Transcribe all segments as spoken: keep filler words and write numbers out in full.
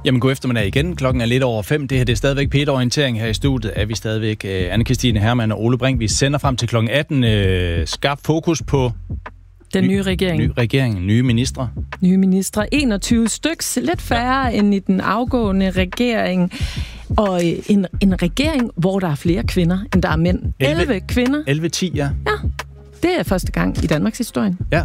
Jamen god eftermiddag igen. Klokken er lidt over fem. Det her det er stadigvæk P et-orientering. Her i studiet er vi stadigvæk uh, Anne-Kristine Hermann og Ole Brink. Vi sender frem til klokken atten. Uh, skarp fokus på den nye regering. Ny regering, nye ministre. Nye ministre. enogtyve styks. Lidt færre ja. end i den afgående regering. Og en, en regering, hvor der er flere kvinder, end der er mænd. elleve kvinder. elleve ti, ja. Ja, det er første gang i Danmarks historie. Ja.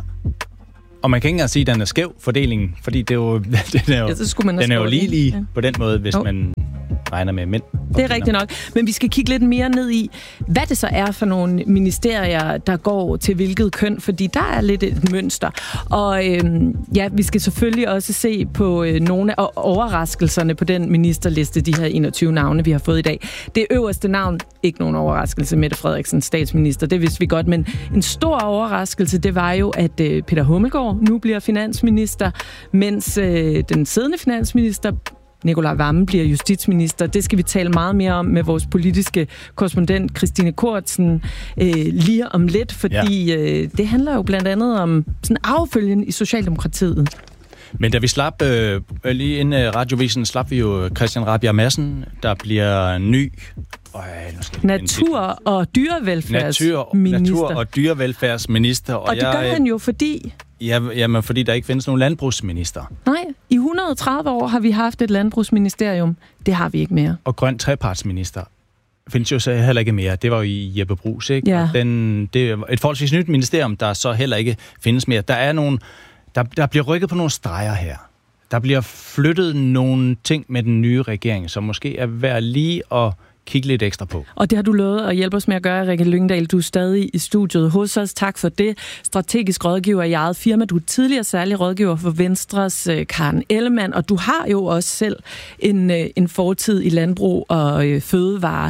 Og man kan ikke engang sige, at den er skæv, fordelingen, fordi det er jo, den er jo, ja, så skulle man den er jo lige lige ja. på den måde, hvis jo. man regner med mænd. Det er rigtigt nok. Men vi skal kigge lidt mere ned i, hvad det så er for nogle ministerier, der går til hvilket køn, fordi der er lidt et mønster. Og øhm, ja, vi skal selvfølgelig også se på øh, nogle af overraskelserne på den ministerliste, de her enogtyve navne, vi har fået i dag. Det øverste navn, ikke nogen overraskelse, Mette Frederiksen, statsminister, det vidste vi godt, men en stor overraskelse, det var jo, at øh, Peter Hummelgaard nu bliver finansminister, mens øh, den siddende finansminister Nicolai Wammen bliver justitsminister. Det skal vi tale meget mere om med vores politiske korrespondent Christine Kortsen øh, lige om lidt, fordi ja. øh, det handler jo blandt andet om sådan affølgen i Socialdemokratiet. Men da vi slap, øh, lige inden radiovisen, slap vi jo Christian Rabjerg Madsen, der bliver ny øh, natur- og dyrevelfærdsminister. Natur- og dyrevelfærdsminister. Og, og det gør jeg, han jo fordi... Ja, jamen, fordi der ikke findes nogen landbrugsminister. Nej, i et hundrede og tredive år har vi haft et landbrugsministerium. Det har vi ikke mere. Og grøn trepartsminister findes jo så heller ikke mere. Det var jo i Jeppe Brugs, ikke? Ja. Og den, det er et forholdsvis nyt ministerium, der så heller ikke findes mere. Der er nogle, der, der bliver rykket på nogle streger her. Der bliver flyttet nogle ting med den nye regering, som måske er værd lige at kigge lidt ekstra på. Og det har du lovet at hjælpe os med at gøre, Rikke Lyngdal. Du er stadig i studiet hos os. Tak for det. Strategisk rådgiver i eget firma. Du er tidligere særlig rådgiver for Venstres uh, Karen Ellemann, og du har jo også selv en, uh, en fortid i landbrug og uh, fødevare.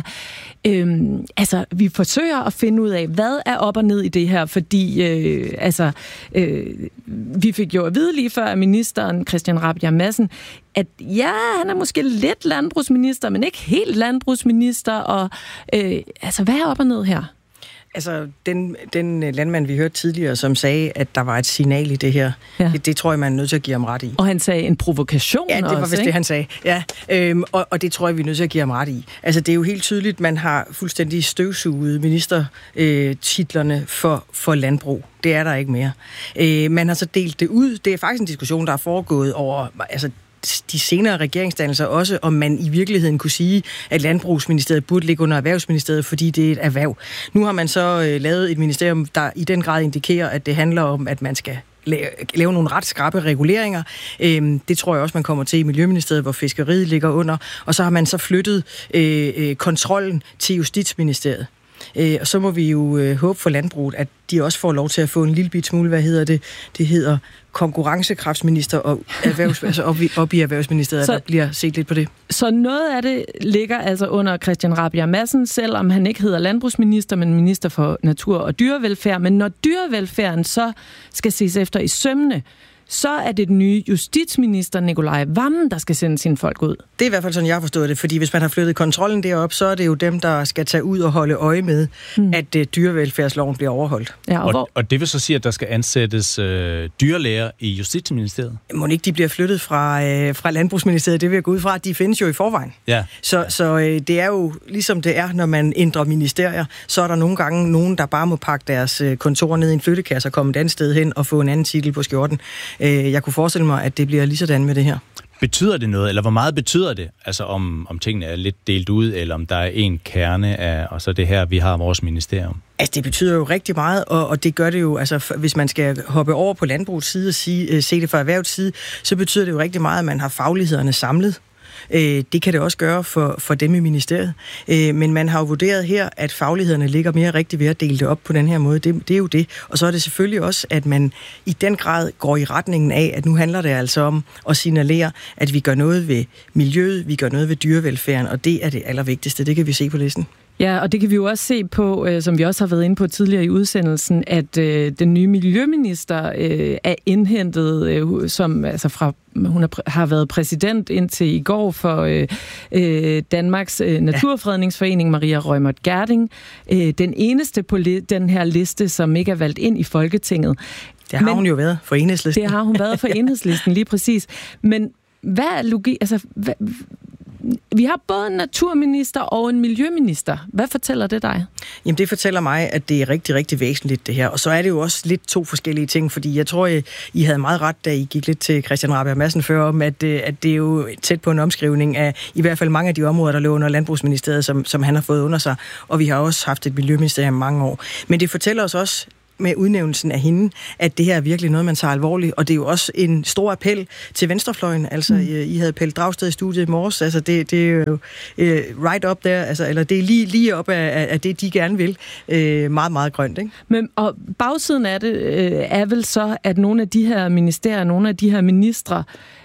Øhm, altså, vi forsøger at finde ud af, hvad er op og ned i det her, fordi øh, altså, øh, vi fik jo at vide lige før af ministeren Christian Rabjerg Madsen, at ja, han er måske lidt landbrugsminister, men ikke helt landbrugsminister, og øh, altså, hvad er op og ned her? Altså, den, den landmand, vi hørte tidligere, som sagde, at der var et signal i det her, ja. det, det tror jeg, man er nødt til at give ham ret i. Og han sagde en provokation også, Ja, det var også, vist ikke? det, han sagde. Ja, øhm, og, og det tror jeg, vi er nødt til at give ham ret i. Altså, det er jo helt tydeligt, man har fuldstændig støvsuget ministertitlerne øh, for, for landbrug. Det er der ikke mere. Øh, man har så delt det ud. Det er faktisk en diskussion, der er foregået over... Altså, de senere regeringsdannelser også, om man i virkeligheden kunne sige, at Landbrugsministeriet burde ligge under Erhvervsministeriet, fordi det er et erhverv. Nu har man så øh, lavet et ministerium, der i den grad indikerer, at det handler om, at man skal lave, lave nogle ret skrappe reguleringer. Øhm, det tror jeg også, man kommer til i Miljøministeriet, hvor fiskeriet ligger under. Og så har man så flyttet øh, øh, kontrollen til Justitsministeriet. Øh, og så må vi jo øh, håbe for landbruget, at de også får lov til at få en lille bit smule, hvad hedder det? Det hedder konkurrencekraftsminister og erhvervs, altså op, i, op i Erhvervsministeriet, så, der bliver set lidt på det. Så noget af det ligger altså under Christian Rabjerg Madsen, selvom han ikke hedder landbrugsminister, men minister for natur og dyrevelfærd. Men når dyrevelfærden så skal ses efter i sømmene, så er det den nye justitsminister Nicolai Wammen, der skal sende sine folk ud. Det er i hvert fald sådan, jeg har forstået det, fordi hvis man har flyttet kontrollen derop, så er det jo dem, der skal tage ud og holde øje med, mm. at uh, dyrevelfærdsloven bliver overholdt. Ja, og, og, og det vil så sige, at der skal ansættes øh, dyrlæger i Justitsministeriet? Må ikke de bliver flyttet fra, øh, fra Landbrugsministeriet? Det vil jeg gå ud fra, at de findes jo i forvejen. Ja. Så, så øh, det er jo ligesom det er, når man ændrer ministerier, så er der nogle gange nogen, der bare må pakke deres øh, kontor ned i en flyttekasse og komme et andet sted hen og få en anden titel på skjorten. Jeg kunne forestille mig, at det bliver lige sådan med det her. Betyder det noget, eller hvor meget betyder det? Altså om, om tingene er lidt delt ud, eller om der er en kerne af, og så det her, vi har vores ministerium? Altså, det betyder jo rigtig meget, og, og det gør det jo, altså, hvis man skal hoppe over på landbrugets side og sige, se det fra erhvervets side, så betyder det jo rigtig meget, at man har faglighederne samlet. Det kan det også gøre for, for dem i ministeriet. Men man har jo vurderet her, at faglighederne ligger mere rigtigt ved at dele det op på den her måde. Det, det er jo det. Og så er det selvfølgelig også, at man i den grad går i retningen af, at nu handler det altså om at signalere, at vi gør noget ved miljøet, vi gør noget ved dyrevelfærden, og det er det allervigtigste. Det kan vi se på listen. Ja, og det kan vi jo også se på, øh, som vi også har været inde på tidligere i udsendelsen, at øh, den nye miljøminister øh, er indhentet, øh, som altså fra hun er, har været præsident indtil i går for øh, øh, Danmarks øh, Naturfredningsforening, Maria Reumert Gjerding. Øh, den eneste på li- den her liste, som ikke er valgt ind i Folketinget. Det har Men, hun jo været for Enhedslisten. Det har hun været for Enhedslisten, lige præcis. Men hvad er logi? Altså, hvad, vi har både en naturminister og en miljøminister. Hvad fortæller det dig? Jamen, det fortæller mig, at det er rigtig, rigtig væsentligt, det her. Og så er det jo også lidt to forskellige ting, fordi jeg tror, I havde meget ret, da I gik lidt til Christian Rabjerg Madsen før, om, at, at det er jo tæt på en omskrivning af i hvert fald mange af de områder, der lå under Landbrugsministeriet, som, som han har fået under sig. Og vi har også haft et miljøministerium i mange år. Men det fortæller os også, med udnævnelsen af hende, at det her er virkelig noget, man tager alvorligt, og det er jo også en stor appel til venstrefløjen. Altså, mm. I, I havde Pelle Dragsted i studiet i morges, altså det, det er jo uh, right up der, altså, eller det er lige, lige op af, af det, de gerne vil. Uh, meget, meget grønt, ikke? Men, og bagsiden af det uh, er vel så, at nogle af de her ministerier, nogle af de her ministre,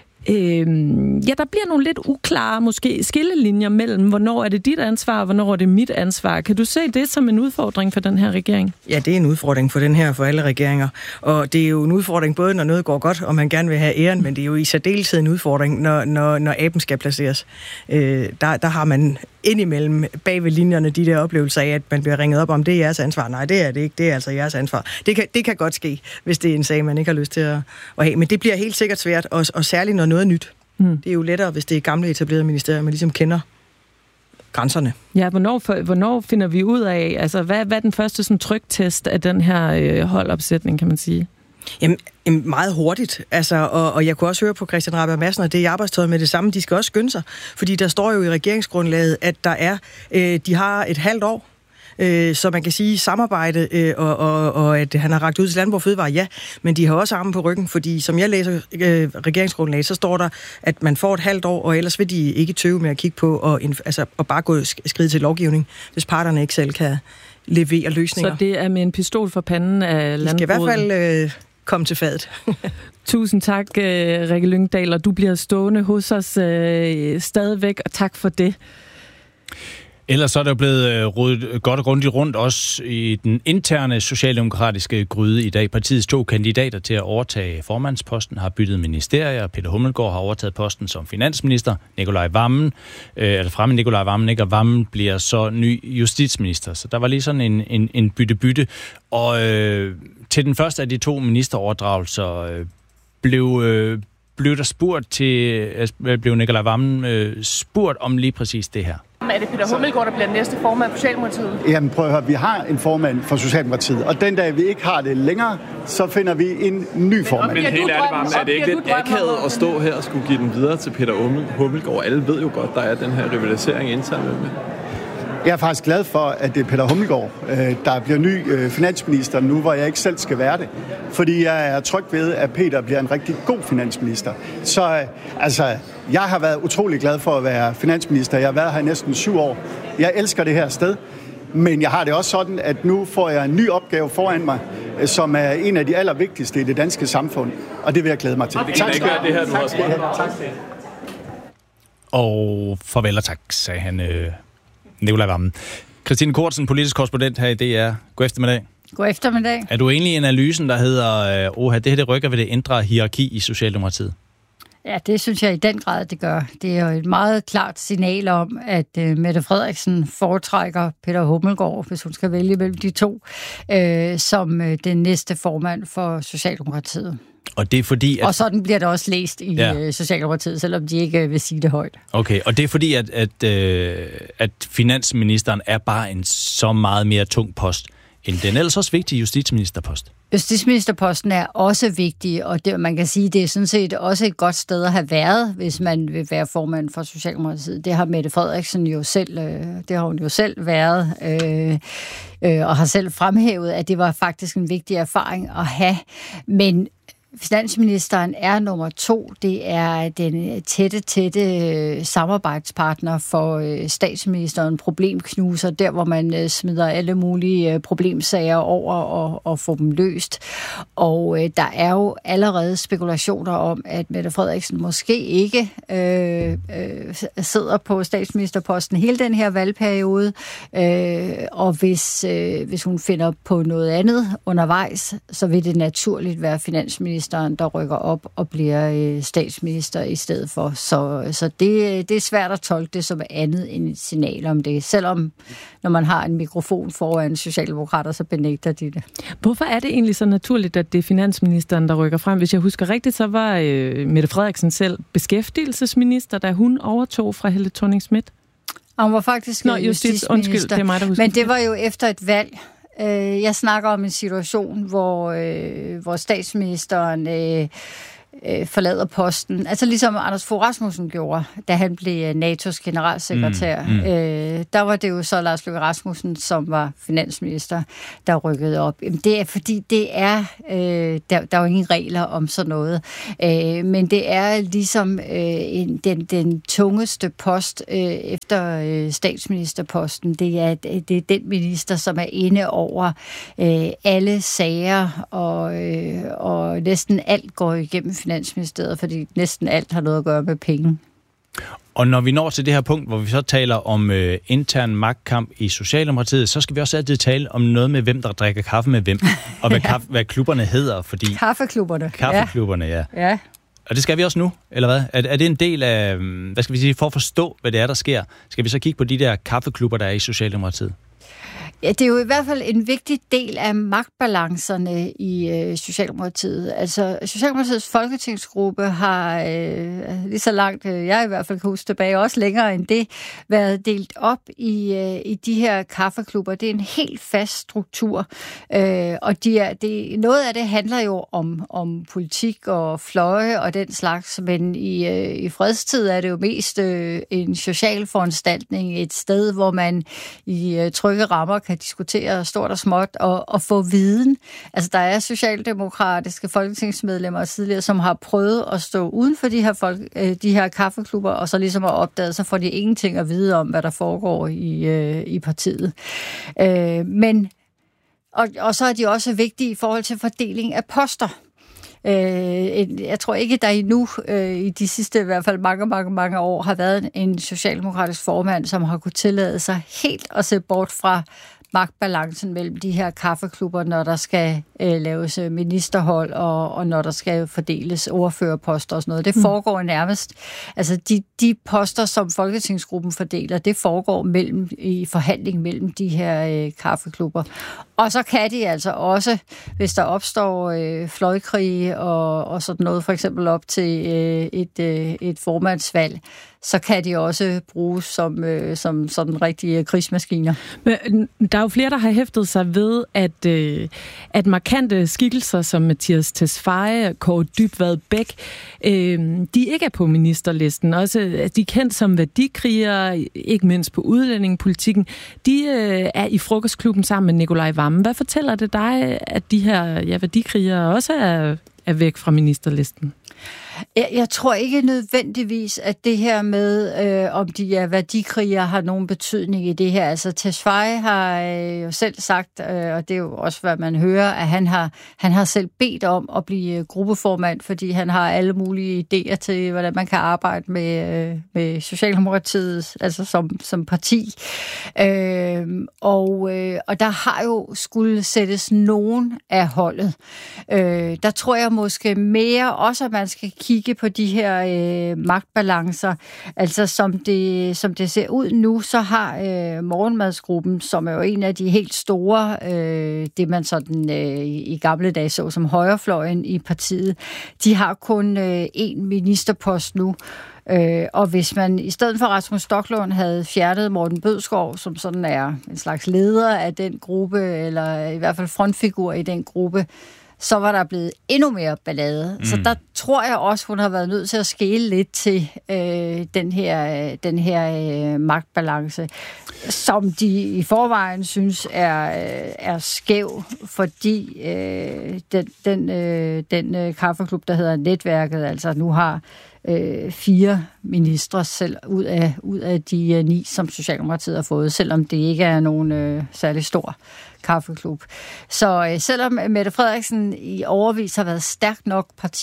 Øhm, ja, der bliver nogle lidt uklare, måske skillelinjer mellem, hvornår er det dit ansvar, og hvornår er det mit ansvar. Kan du se det som en udfordring for den her regering? Ja, det er en udfordring for den her, for alle regeringer. Og det er jo en udfordring både, når noget går godt, og man gerne vil have æren, men det er jo i særdeleshed en udfordring, når, når, når aben skal placeres. Øh, der, der har man indimellem bag ved linjerne de der oplevelser af, at man bliver ringet op om, det er jeres ansvar. Nej, det er det ikke. Det er altså jeres ansvar. Det kan, det kan godt ske, hvis det er en sag, man ikke har lyst til at, at have. Men det bliver helt sikkert svært, og, og særligt når noget er nyt. Mm. Det er jo lettere, hvis det er gamle etablerede ministerier, man ligesom kender grænserne. Ja, hvornår, for, hvornår finder vi ud af, altså hvad, hvad er den første sådan, tryktest af den her øh, holdopsætning, kan man sige? Jamen, meget hurtigt, altså, og, og jeg kunne også høre på Christian Rabjerg Madsen, og det er i arbejdstøjet med det samme, de skal også skynde sig, fordi der står jo i regeringsgrundlaget, at der er, øh, de har et halvt år, øh, så man kan sige samarbejde, øh, og, og, og at han har rakt ud til Landbrug og Fødevare, ja, men de har også armen på ryggen, fordi som jeg læser øh, regeringsgrundlaget, så står der, at man får et halvt år, og ellers vil de ikke tøve med at kigge på, og, altså, og bare gå skride til lovgivning, hvis parterne ikke selv kan levere løsninger. Så det er med en pistol for panden af landbruget? De skal i hvert fald øh, komme til fadet. Tusind tak, Rikke Lyngdal, og du bliver stående hos os øh, stadigvæk, og tak for det. Ellers så er der jo blevet rodet godt og grundigt rundt også i den interne socialdemokratiske gryde i dag. Partiets to kandidater til at overtage formandsposten har byttet ministerier. Peter Hummelgaard har overtaget posten som finansminister. Nikolaj Wammen, øh, eller fremme Nikolaj Wammen, ikke? Og Wammen bliver så ny justitsminister. Så der var lige sådan en, en, en bytte-bytte. Og øh, til den første af de to ministeroverdragelser øh, blev... Øh, blev der spurgt til, blev Nikolaj Wammen øh, spurgt om lige præcis det her. Er det Peter Hummelgaard, der bliver næste formand for Socialdemokratiet? Jamen prøv at høre, vi har en formand for Socialdemokratiet, og den dag vi ikke har det længere, så finder vi en ny formand. Men helt ærligt, Wammen, er det ikke lidt akavet at stå her og skulle give den videre til Peter Hummelgaard? Alle ved jo godt, der er den her rivalisering internt med. Jeg er faktisk glad for, at det er Peter Hummelgaard, der bliver ny finansminister nu, hvor jeg ikke selv skal være det. Fordi jeg er tryg ved, at Peter bliver en rigtig god finansminister. Så altså, jeg har været utrolig glad for at være finansminister. Jeg har været her i næsten syv år. Jeg elsker det her sted. Men jeg har det også sådan, at nu får jeg en ny opgave foran mig, som er en af de allervigtigste i det danske samfund. Og det vil jeg glæde mig til. Det kan ikke være det her, du har skrevet. Og farvel og tak, sagde han... Øh Nikolaj Wammen. Christine Kortsen, politisk korrespondent her i D R. God eftermiddag. God eftermiddag. Er du enig i analysen, der hedder, oha, det her det rykker ved det ændre hierarki i Socialdemokratiet? Ja, det synes jeg i den grad, det gør. Det er jo et meget klart signal om, at uh, Mette Frederiksen foretrækker Peter Hummelgaard, hvis hun skal vælge mellem de to, uh, som uh, den næste formand for Socialdemokratiet. Og det er fordi, at... Og sådan bliver det også læst i ja. Socialdemokratiet, selvom de ikke vil sige det højt. Okay, og det er fordi, at, at, øh, at finansministeren er bare en så meget mere tung post, end den ellers også vigtige justitsministerpost. Justitsministerposten er også vigtig, og det, man kan sige, det er sådan set også et godt sted at have været, hvis man vil være formand for Socialdemokratiet. Det har Mette Frederiksen jo selv, øh, det har hun jo selv været, øh, øh, og har selv fremhævet, at det var faktisk en vigtig erfaring at have. Men finansministeren er nummer to. Det er den tætte, tætte samarbejdspartner for statsministeren, problemknuser, der hvor man smider alle mulige problemsager over og, og får dem løst. Og øh, der er jo allerede spekulationer om, at Mette Frederiksen måske ikke øh, øh, sidder på statsministerposten hele den her valgperiode, øh, og hvis, øh, hvis hun finder på noget andet undervejs, så vil det naturligt være finansministeren finansministeren, der rykker op og bliver øh, statsminister i stedet for. Så, så det, det er svært at tolke det som andet end et signal om det. Selvom når man har en mikrofon foran socialdemokrater, så benægter de det. Hvorfor er det egentlig så naturligt, at det er finansministeren, der rykker frem? Hvis jeg husker rigtigt, så var øh, Mette Frederiksen selv beskæftigelsesminister, da hun overtog fra Helle Thorning-Schmidt. Og hun var faktisk Nå, justits, undskyld, det er mig, der husker. Men det var jo efter et valg. Jeg snakker om en situation, hvor, øh, hvor statsministeren øh, øh, forlader posten. Altså ligesom Anders Fogh Rasmussen gjorde, da han blev N A T O's generalsekretær. Mm, mm. Øh, der var det jo så Lars Løkke Rasmussen, som var finansminister, der rykkede op. Det er fordi, det er... Øh, der, der er jo ingen regler om sådan noget. Øh, men det er ligesom øh, en, den, den tungeste post øh, efter øh, statsministerposten. Det er, det er den minister, som er inde over øh, alle sager, og, øh, og næsten alt går igennem Finansministeriet, fordi næsten alt har noget at gøre med penge. Og når vi når til det her punkt, hvor vi så taler om øh, intern magtkamp i Socialdemokratiet, så skal vi også altid tale om noget med, hvem der drikker kaffe med hvem, og hvad, kaffe, hvad klubberne hedder. Fordi Kaffeklubberne. Kaffeklubberne, ja. ja. ja. Og det skal vi også nu, eller hvad? Er, er det en del af, hvad skal vi sige, for at forstå, hvad det er, der sker? Skal vi så kigge på de der kaffeklubber, der er i Socialdemokratiet? Ja, det er jo i hvert fald en vigtig del af magtbalancerne i øh, Socialdemokratiet. Altså, Socialdemokratiets folketingsgruppe har, øh, lige så langt øh, jeg i hvert fald kan huske tilbage, også længere end det, været delt op i, øh, i de her kaffeklubber. Det er en helt fast struktur, øh, og de er, det, noget af det handler jo om, om politik og fløje og den slags, men i, øh, i fredstid er det jo mest øh, en social foranstaltning, et sted, hvor man i øh, trygge rammer kan diskutere stort og småt og, og få viden. Altså, der er socialdemokratiske folketingsmedlemmer tidligere, som har prøvet at stå uden for de her, folk, øh, de her kaffeklubber, og så ligesom har opdaget, så får de ingenting at vide om, hvad der foregår i, øh, i partiet. Øh, men, og, og så er de også vigtige i forhold til fordeling af poster. Jeg tror ikke, der endnu i de sidste i hvert fald mange, mange, mange år har været en socialdemokratisk formand, som har kunnet tillade sig helt at se bort fra magtbalancen mellem de her kaffeklubber, når der skal øh, laves ministerhold, og, og når der skal fordeles ordførerposter og sådan noget. Det foregår mm. nærmest, altså de, de poster, som Folketingsgruppen fordeler, det foregår mellem, i forhandling mellem de her øh, kaffeklubber. Og så kan de altså også, hvis der opstår øh, fløjkrige og, og sådan noget, for eksempel op til øh, et, øh, et formandsvalg, så kan de også bruges som, øh, som sådan rigtige krigsmaskiner. Men der er jo flere, der har hæftet sig ved, at, øh, at markante skikkelser som Mattias Tesfaye, Kåre Dybvad Bæk, øh, de ikke er på ministerlisten. Også, at de er kendt som værdikrigere, ikke mindst på udlændingepolitikken. De øh, er i frokostklubben sammen med Nikolaj Wammen. Hvad fortæller det dig, at de her ja, værdikrigere også er, er væk fra ministerlisten? Jeg, jeg tror ikke nødvendigvis, at det her med, øh, om de er værdikrigere, har nogen betydning i det her. Altså, Tesfaye har øh, jo selv sagt, øh, og det er jo også, hvad man hører, at han har, han har selv bedt om at blive gruppeformand, fordi han har alle mulige idéer til, hvordan man kan arbejde med, øh, med Socialdemokratiet, altså som, som parti. Øh, og, øh, og der har jo skulle sættes nogen af holdet. Øh, der tror jeg måske mere også, at man skal kigge på de her øh, magtbalancer. Altså som det, som det ser ud nu, så har øh, morgenmadsgruppen, som er jo en af de helt store, øh, det man sådan øh, i gamle dage så som højrefløjen i partiet, de har kun øh, én ministerpost nu. Øh, og hvis man i stedet for Rasmus Stoklund havde fjernet Morten Bødskov, som sådan er en slags leder af den gruppe, eller i hvert fald frontfigur i den gruppe, så var der blevet endnu mere ballade. Mm. Så der tror jeg også, hun har været nødt til at skele lidt til øh, den her, den her øh, magtbalance, som de i forvejen synes er, øh, er skæv, fordi øh, den, den, øh, den øh, kaffeklub, der hedder Netværket, altså nu har øh, fire ministre selv ud af, ud af de øh, ni, som Socialdemokratiet har fået, selvom det ikke er nogen øh, særlig stor kaffeklub. Så øh, selvom Mette Frederiksen i overvis har været stærkt nok partiformand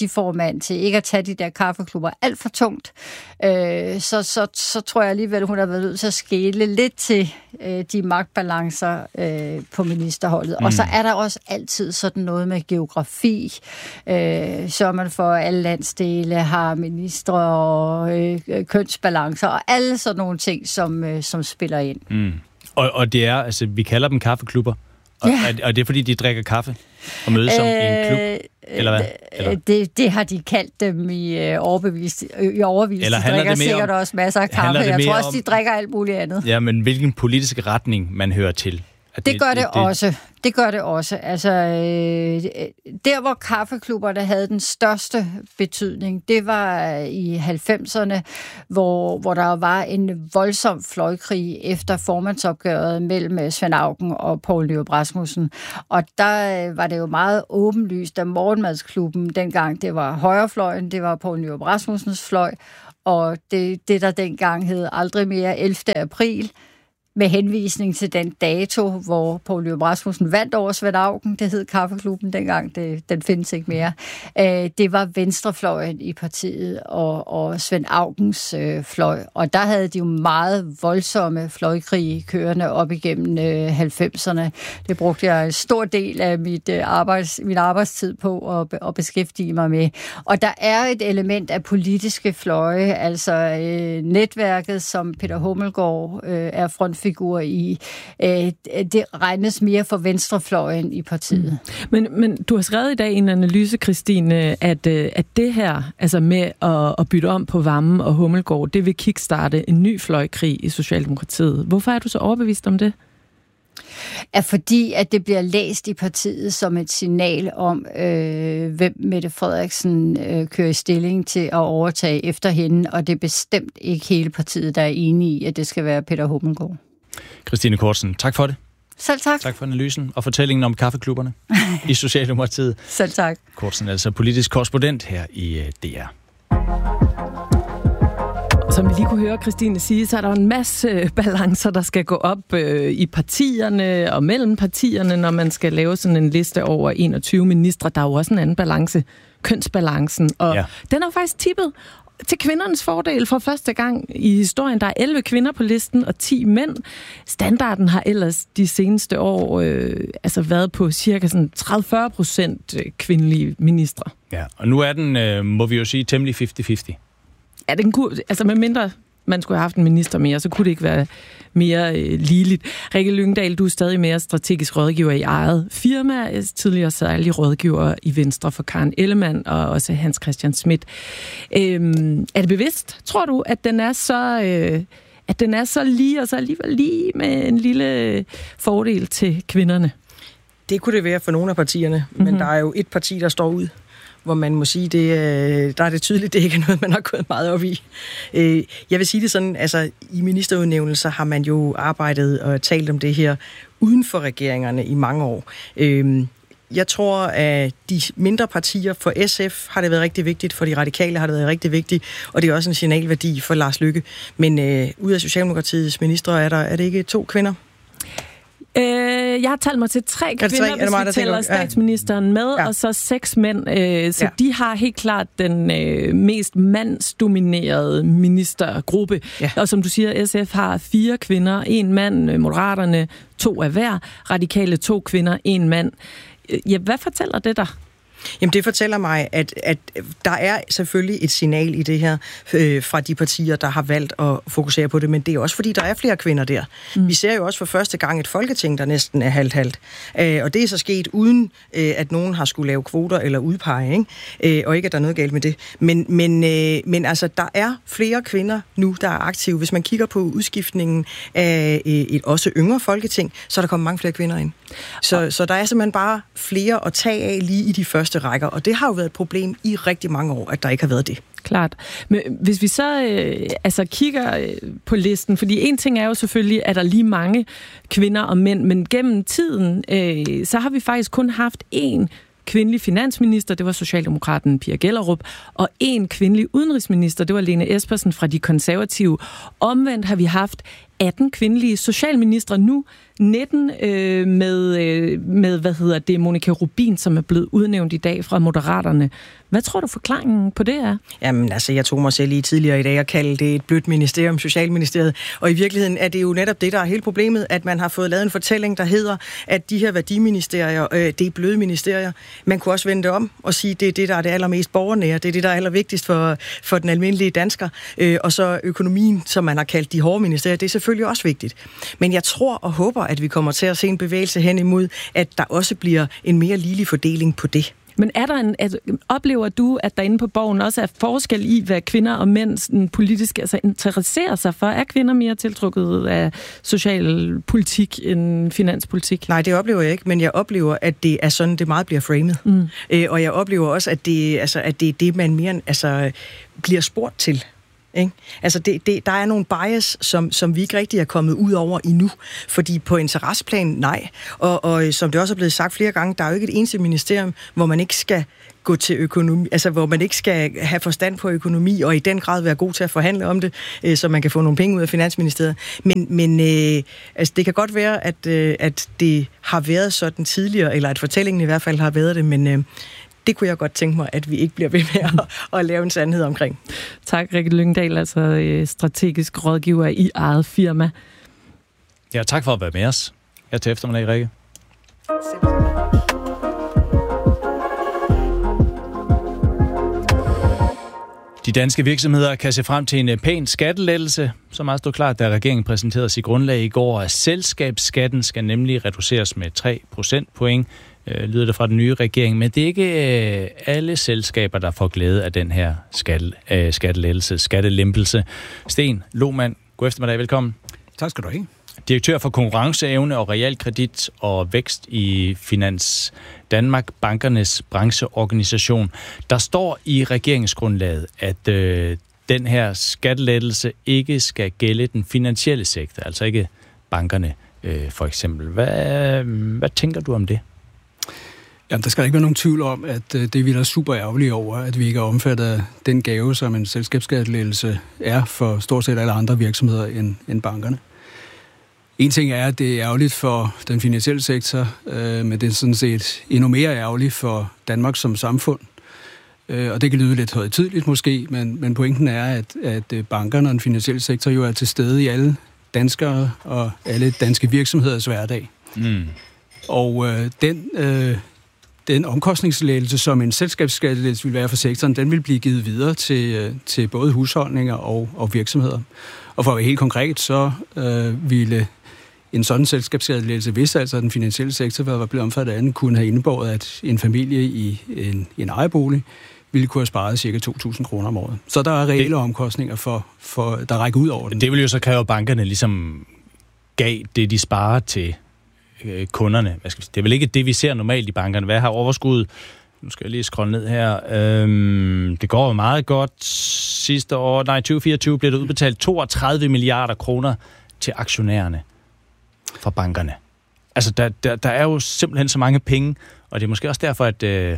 vant til ikke at tage de der kaffeklubber alt for tungt, øh, så, så, så tror jeg alligevel, hun har været nødt til at skele lidt til øh, de magtbalancer øh, på ministerholdet. Mm. Og så er der også altid sådan noget med geografi, øh, så man for alle landsdele har ministre og øh, kønsbalancer og alle sådan nogle ting, som, øh, som spiller ind. Mm. Og, og det er, altså, vi kalder dem kaffeklubber, og, ja. og, og det er, fordi de drikker kaffe og mødes som øh, i en klub, eller hvad? Eller? Det, det har de kaldt dem i øh, overbevist, i overvist. Eller de drikker sikkert om, også masser af kaffe. Jeg tror også, om, de drikker alt muligt andet. Ja, men hvilken politisk retning man hører til? Det, det gør det, det også. Det gør det også. Altså, øh, der, hvor kaffeklubberne havde den største betydning, det var i halvfemserne, hvor, hvor der var en voldsom fløjkrig efter formandsopgøret mellem Svend Auken og Poul Nyrup Rasmussen. Og der var det jo meget åbenlyst, at Morgenmadsklubben dengang, det var højrefløjen, det var Poul Nyrup Rasmussens fløj, og det, det der dengang hed aldrig mere ellevte april, med henvisning til den dato, hvor Poul Nyrup Rasmussen vandt over Svend Auken, det hed Kaffeklubben dengang, det, den findes ikke mere. Øh, det var venstrefløjen i partiet og, og Svend Aukens øh, fløj, og der havde de jo meget voldsomme fløjkrige kørende op igennem øh, halvfemserne. Det brugte jeg en stor del af mit, øh, arbejds, min arbejdstid på at, at beskæftige mig med. Og der er et element af politiske fløje, altså øh, netværket, som Peter Hummelgaard øh, er front figur i, øh, det regnes mere for venstrefløjen i partiet. Mm. Men, men du har skrevet i dag i en analyse, Christine, at, at det her, altså med at, at bytte om på Wammen og Hummelgaard, det vil kickstarte en ny fløjkrig i Socialdemokratiet. Hvorfor er du så overbevist om det? Er fordi, at det bliver læst i partiet som et signal om, øh, hvem Mette Frederiksen øh, kører i stilling til at overtage efter hende, og det er bestemt ikke hele partiet, der er enige i, at det skal være Peter Hummelgaard. Christine Kortsen, tak for det. Selv tak. Tak for analysen og fortællingen om kaffeklubberne i Socialdemokratiet. Selv tak. Kortsen er altså politisk korrespondent her i D R. Som vi lige kunne høre Christine sige, så er der en masse balancer, der skal gå op øh, i partierne og mellem partierne, når man skal lave sådan en liste over enogtyve ministre. Der er jo også en anden balance, kønsbalancen, og ja. Den er faktisk tippet til kvindernes fordel for første gang i historien. Der er elleve kvinder på listen og ti mænd. Standarden har ellers de seneste år øh, altså været på cirka sådan tredive til fyrre procent kvindelige ministre. Ja, og nu er den, øh, må vi jo sige, temmelig halvtreds halvtreds. Ja, den kunne, altså med mindre man skulle have haft en minister mere, så kunne det ikke være mere øh, ligeligt. Rikke Lyngdal, du er stadig mere strategisk rådgiver i eget firma, tidligere særlig rådgiver i Venstre for Karen Ellemann og også Hans Christian Schmidt. Øhm, er det bevidst, tror du, at den er så øh, at den er så lige og så alligevel lige med en lille fordel til kvinderne? Det kunne det være for nogle af partierne, mm-hmm. men der er jo et parti, der står ud, hvor man må sige, det, der er det tydeligt, det ikke er noget, man har gået meget op i. Jeg vil sige det sådan, altså i ministerudnævnelser har man jo arbejdet og talt om det her uden for regeringerne i mange år. Jeg tror, at de mindre partier for S F har det været rigtig vigtigt, for de radikale har det været rigtig vigtigt, og det er også en signalværdi for Lars Løkke. Men øh, ud af Socialdemokratiets ministre er der er det ikke to kvinder? Øh, jeg har talt mig til tre kvinder, tre? hvis mig, vi tæller ja. statsministeren med, ja. og så seks mænd. Øh, så ja. de har helt klart den øh, mest mandsdominerede ministergruppe. Ja. Og som du siger, S F har fire kvinder, en mand, Moderaterne to af hver, radikale to kvinder, en mand. Ja, hvad fortæller det dig? Jamen det fortæller mig, at, at der er selvfølgelig et signal i det her øh, fra de partier, der har valgt at fokusere på det, men det er også fordi, der er flere kvinder der. Mm. Vi ser jo også for første gang et folketing, der næsten er halvt-halvt. Øh, og det er så sket uden, øh, at nogen har skulle lave kvoter eller udpege, ikke? Øh, og ikke, at der er noget galt med det. Men, men, øh, men altså, der er flere kvinder nu, der er aktive. Hvis man kigger på udskiftningen af øh, et også yngre folketing, så er der kommet mange flere kvinder ind. Så, så der er simpelthen bare flere at tage af lige i de første rækker, og det har jo været et problem i rigtig mange år, at der ikke har været det. Klart. Men hvis vi så øh, altså kigger øh, på listen, fordi en ting er jo selvfølgelig, at der er lige mange kvinder og mænd, men gennem tiden, øh, så har vi faktisk kun haft én kvindelig finansminister, det var Socialdemokraten Pia Gellerup, og en kvindelig udenrigsminister, det var Lene Espersen fra De Konservative. Omvendt har vi haft atten kvindelige socialministre, nu nitten øh, med, øh, med, hvad hedder det, Monica Rubin, som er blevet udnævnt i dag fra Moderaterne. Hvad tror du forklaringen på det er? Jamen altså, jeg tog mig selv lige tidligere i dag og kaldte det et blødt ministerium, Socialministeriet. Og i virkeligheden er det jo netop det, der er hele problemet, at man har fået lavet en fortælling, der hedder, at de her værdiministerier, øh, det er bløde ministerier. Man kunne også vende det om og sige, det er det, der er det allermest borgernære. Det er det, der er allervigtigst for, for den almindelige dansker. Øh, og så økonomien, som man har kaldt de hårde ministerier, det er selvfølgelig også vigtigt. Men jeg tror og håber, at vi kommer til at se en bevægelse hen imod, at der også bliver en mere ligelig fordeling på det. Men er der en, at, oplever du, at der inde på Borgen også er forskel i, hvad kvinder og mænd politisk altså, interesserer sig for? Er kvinder mere tiltrukket af socialpolitik end finanspolitik? Nej, det oplever jeg ikke, men jeg oplever, at det er sådan, det meget bliver framet. Mm. Øh, og jeg oplever også, at det, altså, at det er det, man mere altså, bliver spurgt til. Ikke? Altså det, det, der er nogle bias, som, som vi ikke rigtig er kommet ud over endnu, fordi på interesseplan, nej. Og, og som det også er blevet sagt flere gange, der er jo ikke et eneste ministerium, hvor man ikke skal gå til økonomi, altså hvor man ikke skal have forstand på økonomi, og i den grad være god til at forhandle om det, øh, så man kan få nogle penge ud af Finansministeriet. Men, men øh, altså, det kan godt være, at, øh, at det har været sådan tidligere, eller at fortællingen i hvert fald har været det, men øh, det kunne jeg godt tænke mig, at vi ikke bliver ved med at, at lave en sandhed omkring. Tak, Rikke Lyngdal, altså strategisk rådgiver i eget firma. Ja, tak for at være med os. Her til eftermiddag, Rikke. De danske virksomheder kan se frem til en pæn skattelettelse, som meget stod klart, da regeringen præsenterede sit grundlag i går. Selskabsskatten skal nemlig reduceres med tre procentpoint, øh, lyder det fra den nye regering. Men det er ikke øh, alle selskaber, der får glæde af den her skatte, øh, skattelettelse, skattelempelse. Sten Lohmann, god eftermiddag, velkommen. Tak skal du have. Direktør for konkurrenceevne og realkredit og vækst i Finans Danmark, bankernes brancheorganisation. Der står i regeringsgrundlaget, at øh, den her skattelettelse ikke skal gælde den finansielle sektor, altså ikke bankerne øh, for eksempel. Hvad, hvad tænker du om det? Jamen, der skal ikke være nogen tvivl om, at øh, det er vi da super ærgerlige over, at vi ikke er omfattet af den gave, som en selskabsskattelettelse er for stort set alle andre virksomheder end, end bankerne. En ting er, at det er ærgerligt for den finansielle sektor, øh, men det er sådan set endnu mere ærgerligt for Danmark som samfund. Øh, og det kan lyde lidt højtideligt måske, men, men pointen er, at, at bankerne og den finansielle sektor jo er til stede i alle danskere og alle danske virksomheders hverdag. Mm. Og øh, den, øh, den omkostningslettelse, som en selskabsskattelettelse vil være for sektoren, den vil blive givet videre til, øh, til både husholdninger og, og virksomheder. Og for at være helt konkret, så øh, ville en sådan selskabsskattelettelse, hvis altså den finansielle sektor var blevet omfattet af den, kunne have indebåret, at en familie i en, en ejerbolig ville kunne have sparet ca. to tusind kroner om året. Så der er reelle det, omkostninger, for, for, der rækker ud over den. Det vil jo så kræve, at bankerne ligesom gav det, de sparer til øh, kunderne. Hvad skal vi sige? Det er vel ikke det, vi ser normalt i bankerne. Hvad har overskud? Nu skal jeg lige scrolle ned her. Øhm, det går jo meget godt. Sidste år, nej, tyve fireogtyve blev der udbetalt toogtredive milliarder kroner til aktionærerne fra bankerne. Altså, der, der, der er jo simpelthen så mange penge, og det er måske også derfor, at, øh,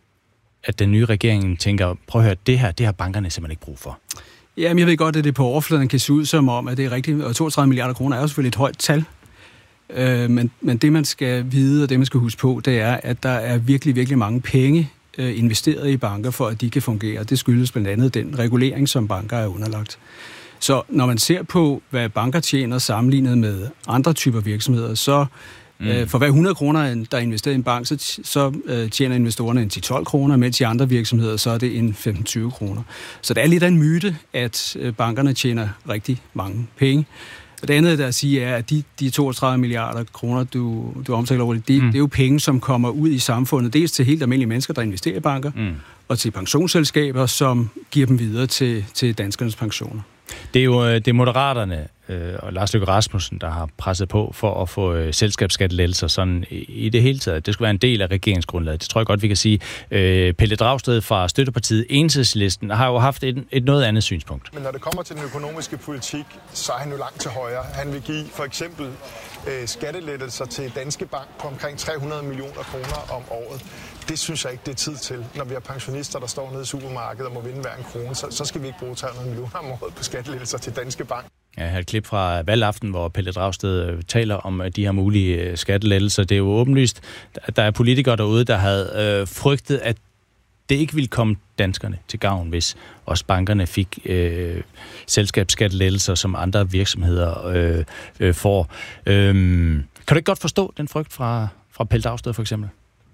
at den nye regering tænker, prøv at høre, det her, det har bankerne simpelthen ikke brug for. Jamen, jeg ved godt, at det på overfladen kan se ud som om, at det er rigtigt, og toogtredive milliarder kroner er jo selvfølgelig et højt tal. Øh, men, men det, man skal vide, og det, man skal huske på, det er, at der er virkelig, virkelig mange penge øh, investeret i banker, for at de kan fungere. Det skyldes blandt andet den regulering, som banker er underlagt. Så når man ser på, hvad banker tjener sammenlignet med andre typer virksomheder, så mm. øh, for hver hundrede kroner, der er investeret i en bank, så, så øh, tjener investorerne en ti til tolv kroner, mens i andre virksomheder, så er det en femten til tyve kroner. Så det er lidt af en myte, at øh, bankerne tjener rigtig mange penge. Og det andet, der at sige, er, at de, de toogtredive milliarder kroner, du, du omtaler over det, det, mm. det er jo penge, som kommer ud i samfundet, dels til helt almindelige mennesker, der investerer i banker, mm. og til pensionsselskaber, som giver dem videre til, til danskernes pensioner. Det er jo det er Moderaterne øh, og Lars Løkke Rasmussen, der har presset på for at få øh, selskabsskattelettelser sådan i, i det hele taget. Det skulle være en del af regeringsgrundlaget. Det tror jeg godt, vi kan sige. Øh, Pelle Dragsted fra støttepartiet Enhedslisten har jo haft et, et noget andet synspunkt. Men når det kommer til den økonomiske politik, så er han jo langt til højre. Han vil give for eksempel øh, skattelettelser til Danske Bank på omkring tre hundrede millioner kroner om året. Det synes jeg ikke, det er tid til. Når vi har pensionister, der står nede i supermarkedet og må vinde hver en krone, så, så skal vi ikke bruge tre hundrede millioner om året på skattelettelser til Danske Bank. Jeg har et klip fra valgaften, hvor Pelle Dragsted taler om de her mulige skattelettelser. Det er jo åbenlyst, at der er politikere derude, der havde øh, frygtet, at det ikke ville komme danskerne til gavn, hvis også bankerne fik øh, selskabsskattelettelser, som andre virksomheder øh, øh, får. Øh, kan du ikke godt forstå den frygt fra, fra Pelle Dragsted for eksempel?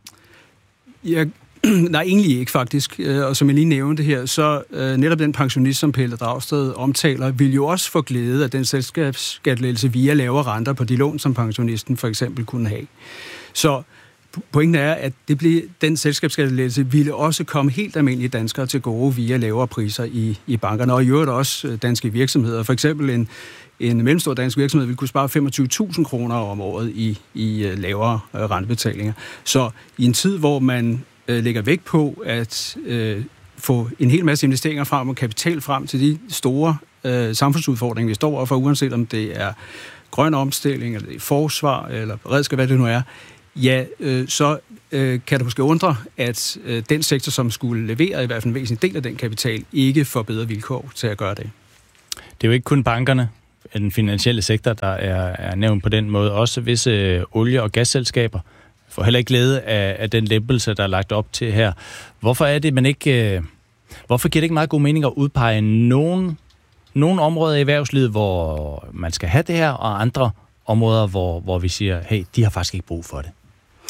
Jeg Nej, egentlig ikke faktisk. Og som jeg lige nævnte her, så øh, netop den pensionist, som Pelle Dragsted omtaler, vil jo også få glæde af den selskabsskattelettelse via lavere renter på de lån, som pensionisten for eksempel kunne have. Så pointen er, at det blev, den selskabsskattelettelse ville også komme helt almindelige danskere til gode via lavere priser i, i bankerne, og i øvrigt også danske virksomheder. For eksempel en, en mellemstor dansk virksomhed ville kunne spare femogtyve tusind kroner om året i, i lavere rentebetalinger. Så i en tid, hvor man lægger vægt på at øh, få en hel masse investeringer frem og kapital frem til de store øh, samfundsudfordringer, vi står overfor, uanset om det er grøn omstilling, eller det er forsvar, eller beredskab, hvad det nu er, ja, øh, så øh, kan det måske undre, at øh, den sektor, som skulle levere i hvert fald en væsentlig del af den kapital, ikke får bedre vilkår til at gøre det. Det er jo ikke kun bankerne, den finansielle sektor, der er, er nævnt på den måde. Også visse øh, olie- og gasselskaber får heller ikke glæde af, af den lempelse, der er lagt op til her. Hvorfor er det, man ikke... Øh, hvorfor giver det ikke meget god mening at udpege nogen, nogen områder i erhvervslivet, hvor man skal have det her, og andre områder, hvor, hvor vi siger, hey, de har faktisk ikke brug for det?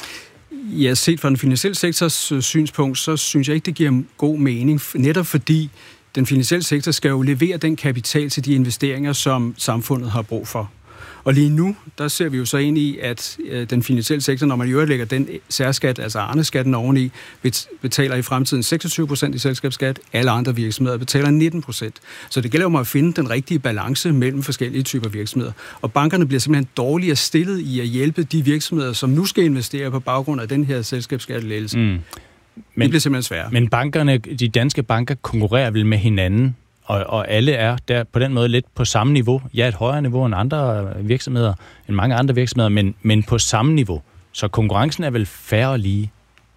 Ja, set fra den finansielle sektors synspunkt, så synes jeg ikke, det giver god mening. Netop fordi den finansielle sektor skal jo levere den kapital til de investeringer, som samfundet har brug for. Og lige nu, der ser vi jo så ind i, at øh, den finansielle sektor, når man i øvrigt lægger den særskat, altså Arne-skatten oveni, betaler i fremtiden seksogtyve procent i selskabsskat. Alle andre virksomheder betaler nitten procent. Så det gælder jo at finde den rigtige balance mellem forskellige typer virksomheder. Og bankerne bliver simpelthen dårligere stillet i at hjælpe de virksomheder, som nu skal investere på baggrund af den her selskabsskattelettelse. Mm. Men, det bliver simpelthen svært. Men bankerne, de danske banker konkurrerer vel med hinanden? Og, og alle er der på den måde lidt på samme niveau. Ja, et højere niveau end andre virksomheder, end mange andre virksomheder, men, men på samme niveau. Så konkurrencen er vel fair og lige?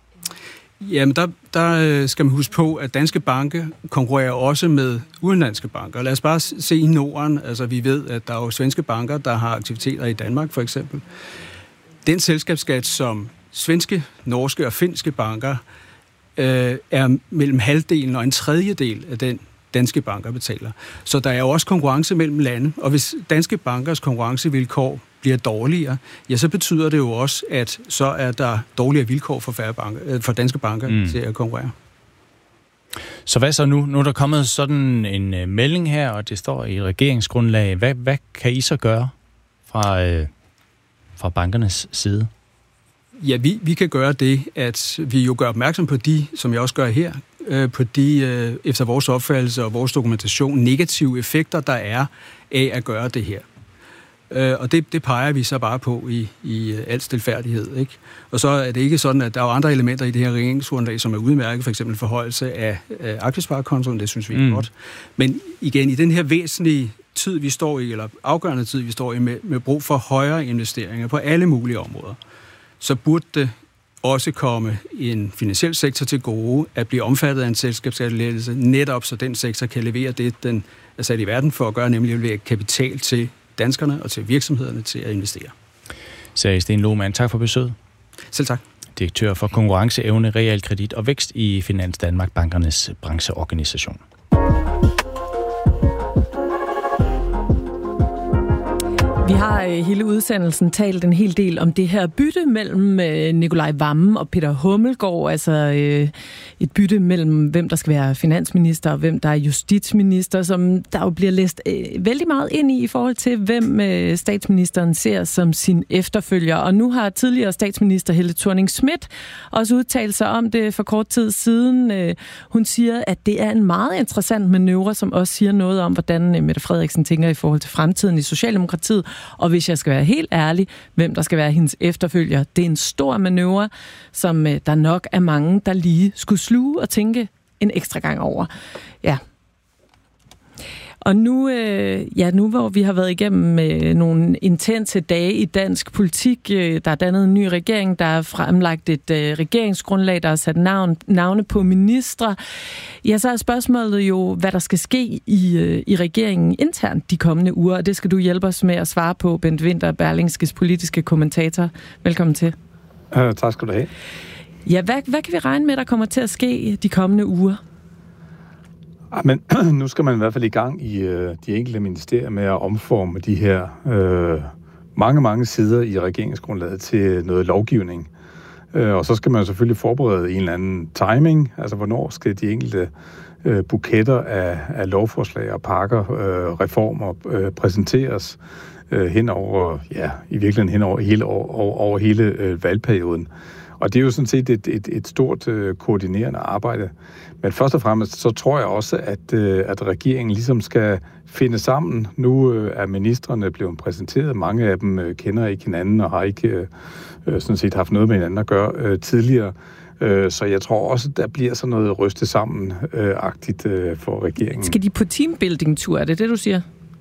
Jamen, der, der skal man huske på, at danske banker konkurrerer også med udenlandske banker. Lad os bare se i Norden. Altså, vi ved, at der er jo svenske banker, der har aktiviteter i Danmark, for eksempel. Den selskabsskat, som svenske, norske og finske banker øh, er mellem halvdelen og en tredjedel af den, danske banker betaler. Så der er jo også konkurrence mellem lande, og hvis danske bankers konkurrencevilkår bliver dårligere, ja, så betyder det jo også, at så er der dårligere vilkår for, færre banker, for danske banker mm. til at konkurrere. Så hvad så nu? Nu er der kommet sådan en uh, melding her, og det står i regeringsgrundlag. Hvad, hvad kan I så gøre fra, uh, fra bankernes side? Ja, vi, vi kan gøre det, at vi jo gør opmærksom på de, som jeg også gør her, på de, efter vores opfattelse og vores dokumentation, negative effekter, der er af at gøre det her. Og det, det peger vi så bare på i, i al stilfærdighed, ikke? Og så er det ikke sådan, at der er andre elementer i det her regeringsgrundlag, som er udmærket, for eksempel forhøjelse af, af aktiesparekontoen, det synes vi er mm. godt. Men igen, i den her væsentlige tid, vi står i, eller afgørende tid, vi står i, med, med brug for højere investeringer på alle mulige områder, så burde det også komme en finansiel sektor til gode at blive omfattet af en selskabsskattelettelse, netop så den sektor kan levere det, den er sat i verden for at gøre, nemlig at levere kapital til danskerne og til virksomhederne til at investere. Sagde Sten Lohmann. Tak for besøget. Selv tak. Direktør for konkurrenceevne, realkredit og vækst i Finans Danmark, bankernes brancheorganisation. Vi har hele udsendelsen talt en hel del om det her bytte mellem Nicolai Wammen og Peter Hummelgaard, altså et bytte mellem hvem der skal være finansminister og hvem der er justitsminister, som der jo bliver læst vældig meget ind i i forhold til, hvem statsministeren ser som sin efterfølger. Og nu har tidligere statsminister Helle Thorning-Schmidt også udtalt sig om det for kort tid siden. Hun siger, at det er en meget interessant manøvre, som også siger noget om, hvordan Mette Frederiksen tænker i forhold til fremtiden i Socialdemokratiet. Og hvis jeg skal være helt ærlig, hvem der skal være hendes efterfølger, det er en stor manøvre, som der nok er mange, der lige skulle sluge og tænke en ekstra gang over. Ja. Og nu, øh, ja, nu hvor vi har været igennem øh, nogle intense dage i dansk politik, øh, der er dannet en ny regering, der er fremlagt et øh, regeringsgrundlag, der er sat navn, navne på ministre, ja, så er spørgsmålet jo, hvad der skal ske i, øh, i regeringen internt de kommende uger, og det skal du hjælpe os med at svare på, Bent Winther, Berlingskes politiske kommentator. Velkommen til. Uh, tak skal du have. Ja, hvad, hvad kan vi regne med, der kommer til at ske de kommende uger? Men nu skal man i hvert fald i gang i øh, de enkelte ministerier med at omforme de her øh, mange, mange sider i regeringsgrundlaget til noget lovgivning. Øh, og så skal man selvfølgelig forberede en eller anden timing, altså hvornår skal de enkelte øh, buketter af, af lovforslag og pakker, øh, reformer øh, præsenteres øh, hen over, ja, i virkeligheden hen over hele, over, over hele øh, valgperioden. Og det er jo sådan set et, et, et stort øh, koordinerende arbejde. Men først og fremmest, så tror jeg også, at, øh, at regeringen ligesom skal finde sammen. Nu øh, er ministrene blevet præsenteret. Mange af dem øh, kender ikke hinanden og har ikke øh, sådan set haft noget med hinanden at gøre øh, tidligere. Øh, så jeg tror også, der bliver sådan noget rystet sammen-agtigt øh, for regeringen. Skal de på teambuilding-tur? Er det det, du siger?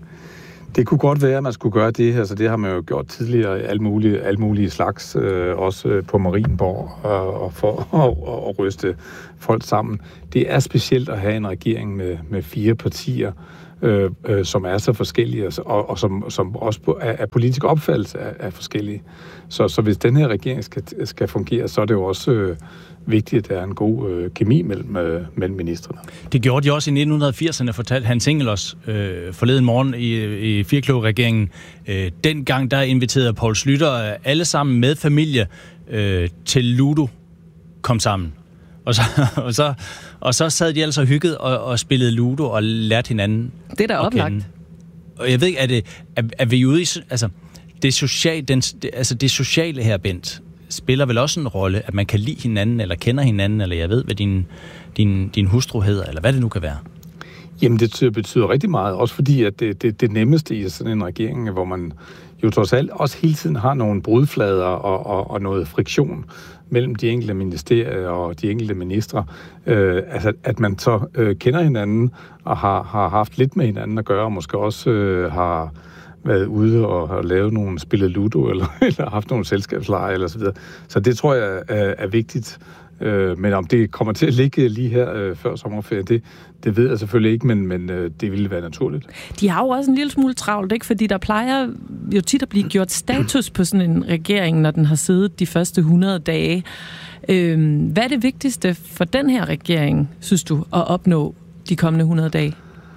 Det kunne godt være, at man skulle gøre det. Altså, det har man jo gjort tidligere i alle mulige, alle mulige slags, øh, også på Marienborg, og, og for at, at ryste folk sammen. Det er specielt at have en regering med, med fire partier, øh, øh, som er så forskellige, og, og som, som også er, er politisk opfattelse er, er forskellige. Så, så hvis den her regering skal, skal fungere, så er det jo også øh, vigtigt, at der er en god øh, kemi mellem, øh, mellem ministrene. Det gjorde de også i nitten firserne, fortalte Hans Engelos øh, forleden morgen i, i Firkløver-regeringen. Øh, dengang der inviterede Poul Schlüter alle sammen med familie øh, til Ludo kom sammen. Og så, og så, og så sad de altså hygget og, og spillede Ludo og lærte hinanden. Det er da oplagt. Og jeg ved ikke, er, det, er, er vi ude i... Altså, det, social, den, det, altså det sociale her, Bent, spiller vel også en rolle, at man kan lide hinanden, eller kender hinanden, eller jeg ved, hvad din, din, din hustru hedder, eller hvad det nu kan være. Jamen, det betyder rigtig meget, også fordi, at det, det, det nemmeste i sådan en regering, hvor man jo trods alt også hele tiden har nogle brudflader og, og, og noget friktion mellem de enkelte ministerier og de enkelte ministre, øh, altså at man så øh, kender hinanden og har, har haft lidt med hinanden at gøre, og måske også øh, har været ude og har lavet nogle spillet Ludo, eller, eller haft nogle selskabsleje, eller så videre. Så det tror jeg er, er vigtigt. Øh, men om det kommer til at ligge lige her øh, før sommerferien, det, det ved jeg selvfølgelig ikke, men, men øh, det ville være naturligt. De har jo også en lille smule travlt, ikke? Fordi der plejer jo tit at blive gjort status på sådan en regering, når den har siddet de første hundrede dage. Øh, hvad er det vigtigste for den her regering, synes du, at opnå de kommende hundrede dage?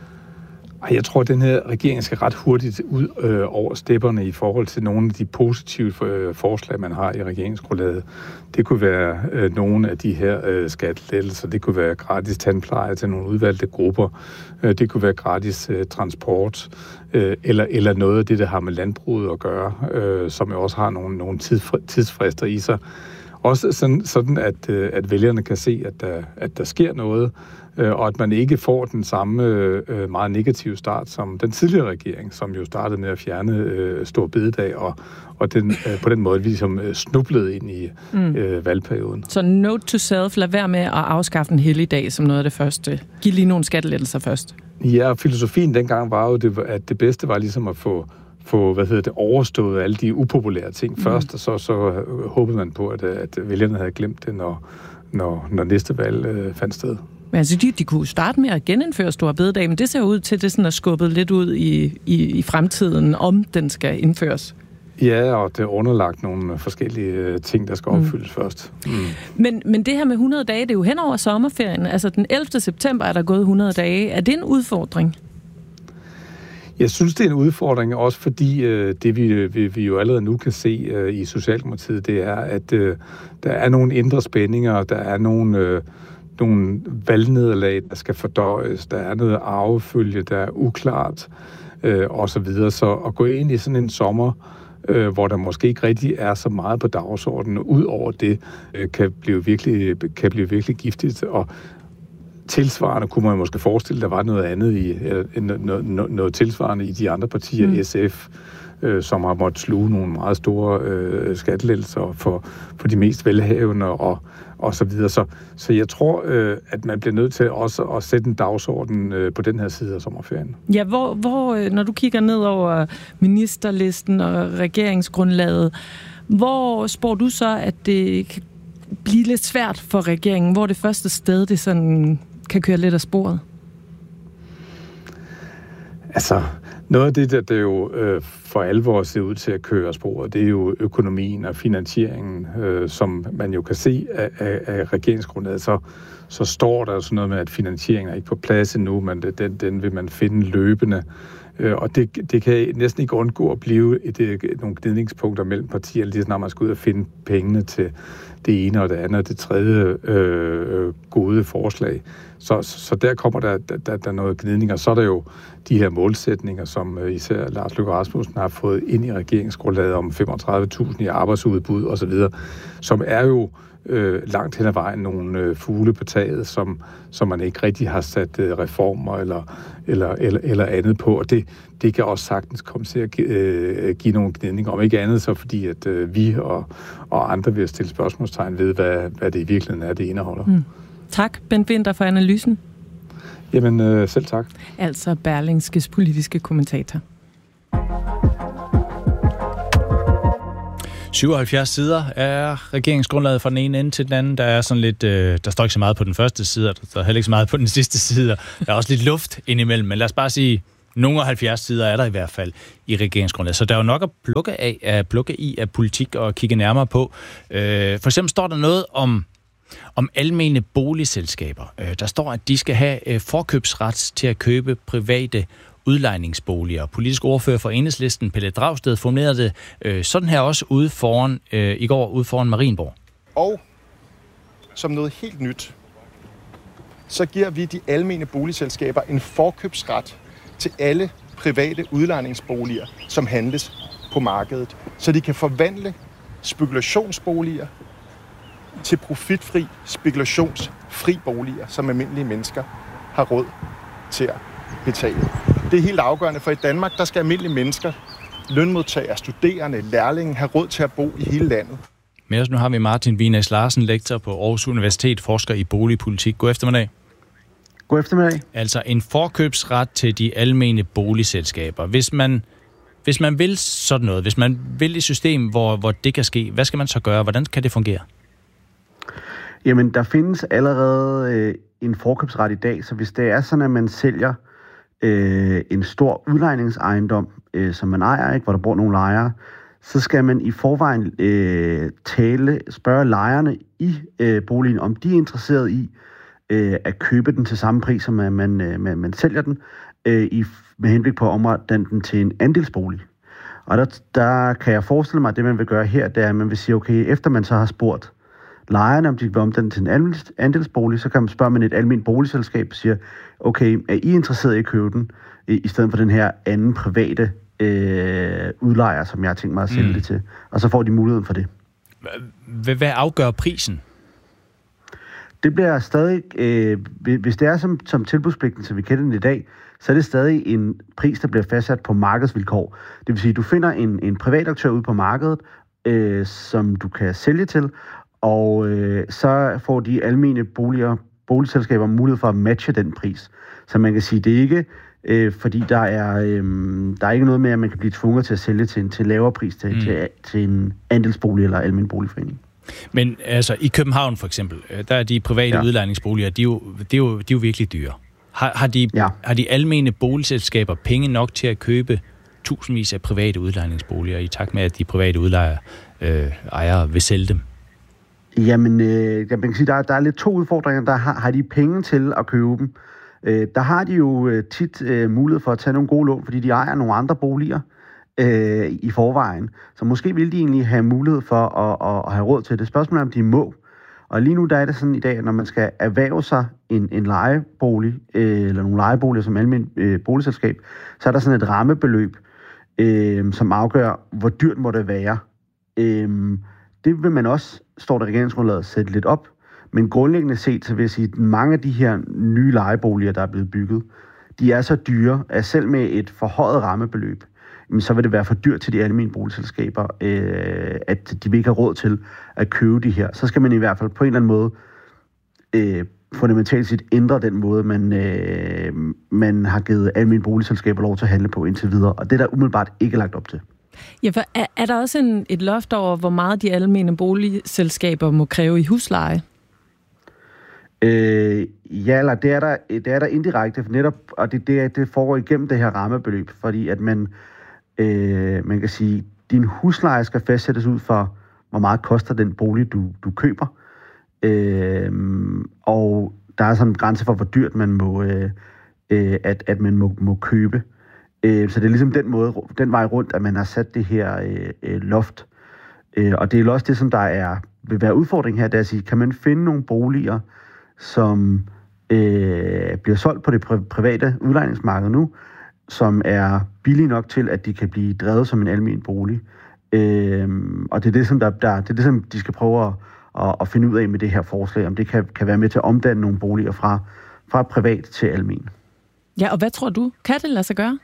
Jeg tror, at den her regering skal ret hurtigt ud øh, over stepperne i forhold til nogle af de positive øh, forslag, man har i regeringsgrundlaget. Det kunne være øh, nogle af de her øh, skattelettelser. Det kunne være gratis tandpleje til nogle udvalgte grupper. Øh, det kunne være gratis øh, transport. Øh, eller, eller noget af det, der har med landbruget at gøre, øh, som jo også har nogle, nogle tidsfrister i sig. Også sådan, sådan at, at vælgerne kan se, at der, at der sker noget, og at man ikke får den samme øh, meget negative start som den tidligere regering, som jo startede med at fjerne øh, Store Bededag, og, og den, øh, på den måde vi ligesom snublede ind i mm. øh, valgperioden. Så note to self, lad være med at afskaffe en helligdag som noget af det første. Giv lige nogle skattelettelser først. Ja, filosofien dengang var jo, det, at det bedste var ligesom at få få, hvad hedder det, overstået alle de upopulære ting mm. først, og så, så håbede man på, at, at vælgerne havde glemt det, når, når, når næste valg øh, fandt sted. Men altså, de, de kunne starte med at genindføre Store Bededag, men det ser ud til, at det sådan er skubbet lidt ud i, i, i fremtiden, om den skal indføres. Ja, og det er underlagt nogle forskellige ting, der skal opfyldes mm. først. Mm. Men, men det her med hundrede dage, det er jo hen over sommerferien. Altså den ellevte september er der gået hundrede dage. Er det en udfordring? Jeg synes, det er en udfordring, også fordi øh, det, vi, vi, vi jo allerede nu kan se øh, i Socialdemokratiet, det er, at øh, der er nogle indre spændinger, der er nogle, øh, nogle valgnederlag, der skal fordøjes, der er noget arvefølge, der er uklart, øh, og så videre. Så at gå ind i sådan en sommer, øh, hvor der måske ikke rigtig er så meget på dagsordenen, ud over det, øh, kan blive virkelig, kan blive virkelig giftigt, og tilsvarende kunne man måske forestille, der var noget andet i, noget, noget, noget tilsvarende i de andre partier, mm. S F, øh, som har måttet sluge nogle meget store øh, skattelettelser for, for de mest velhavende og, og så videre. Så, så jeg tror, øh, at man bliver nødt til også at sætte en dagsorden øh, på den her side af sommerferien. Ja, hvor, hvor, når du kigger ned over ministerlisten og regeringsgrundlaget, hvor spår du så, at det kan blive lidt svært for regeringen? Hvor er det første sted, det sådan kan køre lidt af sporet? Altså, noget af det, der, der jo øh, for alvor ser ud til at køre af sporet, det er jo økonomien og finansieringen, øh, som man jo kan se af, af, af regeringsgrundlaget. Så, så står der sådan noget med, at finansieringen er ikke på plads endnu, men det, den, den vil man finde løbende. Øh, og det, det kan næsten ikke undgå at blive et, et, nogle gnidningspunkter mellem partier, lige når man skal ud og finde pengene til det ene og det andet og det tredje øh, gode forslag. Så, så der kommer der, der, der noget gnidning, og så er der jo de her målsætninger, som især Lars Løkke Rasmussen har fået ind i regeringsgrundlaget om femogtredive tusind i arbejdsudbud osv., som er jo øh, langt hen ad vejen nogle øh, fugle på taget, som, som man ikke rigtig har sat øh, reformer eller, eller, eller, eller andet på, og det, det kan også sagtens komme til at øh, give nogle gnidninger, om ikke andet så fordi, at øh, vi og, og andre vil stille spørgsmålstegn ved, hvad, hvad det i virkeligheden er, det indeholder. Mm. Tak, Bent Winther, for analysen. Jamen, øh, selv tak. Altså Berlingskes politiske kommentator. syvoghalvfjerds sider er regeringsgrundlaget fra den ene ende til den anden. Der er sådan lidt, øh, der står ikke så meget på den første side, og der står heller ikke så meget på den sidste side. Der er også lidt luft indimellem, men lad os bare sige, nogle af halvfjerds sider er der i hvert fald i regeringsgrundlaget. Så der er jo nok at plukke, af, at plukke i af politik og kigge nærmere på. Øh, for eksempel står der noget om om almene boligselskaber. Der står, at de skal have forkøbsret til at købe private udlejningsboliger. Politisk ordfører for Enhedslisten, Pelle Dragsted, formulerede det sådan her også ude foran, i går ude foran Marienborg. Og som noget helt nyt, så giver vi de almene boligselskaber en forkøbsret til alle private udlejningsboliger, som handles på markedet, så de kan forvandle spekulationsboliger til profitfri, spekulationsfri boliger, som almindelige mennesker har råd til at betale. Det er helt afgørende, for i Danmark, der skal almindelige mennesker, lønmodtagere, studerende, lærlinge, have råd til at bo i hele landet. Med os nu har vi Martin Wienæs Larsen, lektor på Aarhus Universitet, forsker i boligpolitik. God eftermiddag. God eftermiddag. Altså en forkøbsret til de almene boligselskaber. Hvis man, hvis man vil sådan noget, hvis man vil et system, hvor, hvor det kan ske, hvad skal man så gøre? Hvordan kan det fungere? Jamen, der findes allerede øh, en forkøbsret i dag, så hvis det er sådan, at man sælger øh, en stor udlejningsejendom, øh, som man ejer, ikke, hvor der bor nogle lejere, så skal man i forvejen øh, tale, spørge lejerne i øh, boligen, om de er interesseret i øh, at købe den til samme pris, som man, man, man, man sælger den, øh, i, med henblik på at omrette den til en andelsbolig. Og der, der kan jeg forestille mig, at det man vil gøre her, det er, at man vil sige, okay, efter man så har spurgt lejerne, om de vil omdanne til en andelsbolig, så kan man spørge man et almindeligt boligselskab og siger, okay, er I interesseret i at købe den, i stedet for den her anden private øh, udlejer, som jeg har tænkt mig at sælge mm. det til. Og så får de muligheden for det. Hvad afgør prisen? Det bliver stadig, øh, hvis det er som, som tilbudspligten, som vi kender den i dag, så er det stadig en pris, der bliver fastsat på markedsvilkår. Det vil sige, at du finder en, en privat aktør ude på markedet, øh, som du kan sælge til, og øh, så får de almene boliger, boligselskaber mulighed for at matche den pris. Så man kan sige, det er ikke, øh, fordi der er, øh, der er ikke noget med, at man kan blive tvunget til at sælge til en til lavere pris til, mm. til, til en andelsbolig eller almen boligforening. Men altså i København for eksempel, der er de private ja. udlejningsboliger, de er, jo, de, er jo, de er jo virkelig dyre. Har, har, de, ja. har de almene boligselskaber penge nok til at købe tusindvis af private udlejningsboliger, i takt med, at de private udlejere øh, ejere vil sælge dem? Jamen, øh, man kan sige, der, der er lidt to udfordringer. Der har, har de penge til at købe dem. Øh, der har de jo øh, tit øh, mulighed for at tage nogle gode lån, fordi de ejer nogle andre boliger øh, i forvejen. Så måske vil de egentlig have mulighed for at, at, at have råd til det. Spørgsmålet er, om de må. Og lige nu der er det sådan i dag, at når man skal erhverve sig en, en lejebolig, øh, eller nogle lejeboliger som almen øh, boligselskab, så er der sådan et rammebeløb, øh, som afgør, hvor dyrt må det være. Øh, det vil man også, står der regeringsgrundlaget, sætte lidt op. Men grundlæggende set, så vil jeg sige, at mange af de her nye lejeboliger, der er blevet bygget, de er så dyre, at selv med et forhøjet rammebeløb, så vil det være for dyrt til de almene boligselskaber, øh, at de vil ikke have råd til at købe de her. Så skal man i hvert fald på en eller anden måde øh, fundamentalt set ændre den måde, man, øh, man har givet almene boligselskaber lov til at handle på indtil videre. Og det er der umiddelbart ikke lagt op til. Ja, for er, er der også en, et loft over, hvor meget de almene boligselskaber må kræve i husleje? Øh, ja, eller det er der, det er der indirekte, for netop, og det, det, det foregår igennem det her rammebeløb, fordi at man, øh, man kan sige, din husleje skal fastsættes ud for, hvor meget koster den bolig, du, du køber. Øh, og der er sådan en grænse for, hvor dyrt man må, øh, øh, at, at man må, må købe. Øh, så det er ligesom den måde, den vej rundt, at man har sat det her øh, loft. Øh, og det er også det, som der er, vil være udfordring her, det er at sige, kan man finde nogle boliger, som øh, bliver solgt på det pri- private udlejningsmarked nu, som er billige nok til, at de kan blive drevet som en almen bolig. Øh, og det er det, som, der, der, det er det, som de skal prøve at, at, at finde ud af med det her forslag, om det kan, kan være med til at omdanne nogle boliger fra, fra privat til almen. Ja, og hvad tror du? Kan det lade sig gøre?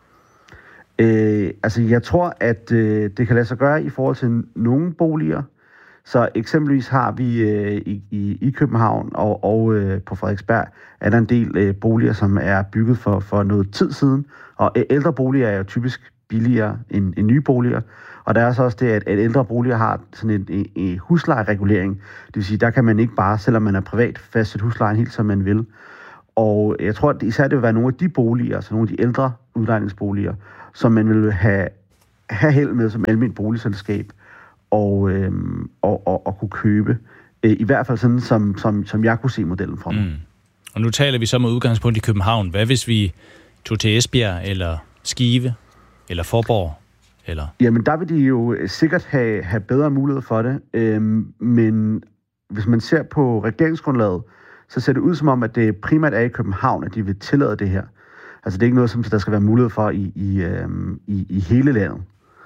Øh, altså, jeg tror, at øh, det kan lade sig gøre i forhold til nogle boliger. Så eksempelvis har vi øh, i, i, i København og, og øh, på Frederiksberg, er der en del øh, boliger, som er bygget for, for noget tid siden. Og øh, ældre boliger er jo typisk billigere end, end nye boliger. Og der er så også det, at, at ældre boliger har sådan en, en, en huslejeregulering. Det vil sige, der kan man ikke bare, selvom man er privat, fastsætte huslejen helt som man vil. Og jeg tror, at især det vil være nogle af de boliger, altså nogle af de ældre udlejningsboliger, som man vil have, have held med som alment boligselskab og, øhm, og, og, og kunne købe. Øh, I hvert fald sådan, som, som, som jeg kunne se modellen fra mig. Mm. Og nu taler vi så med udgangspunkt i København. Hvad hvis vi tog til Esbjerg, eller Skive, eller Faaborg? Eller? Jamen, der vil de jo sikkert have, have bedre mulighed for det. Øhm, men hvis man ser på regeringsgrundlaget, så ser det ud som om, at det primært er i København, at de vil tillade det her. Altså, det er ikke noget, som der skal være mulighed for i, i, øhm, i, i hele landet.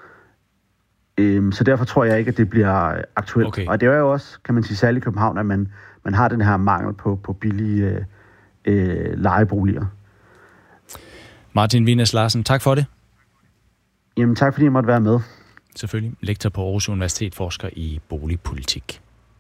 Øhm, så derfor tror jeg ikke, at det bliver aktuelt. Okay. Og det er jo også, kan man sige, særligt i København, at man, man har den her mangel på, på billige øh, øh, lejeboliger. Martin Wienes Larsen, tak for det. Jamen, tak fordi jeg måtte være med. Selvfølgelig. Lektor på Aarhus Universitet, forsker i boligpolitik.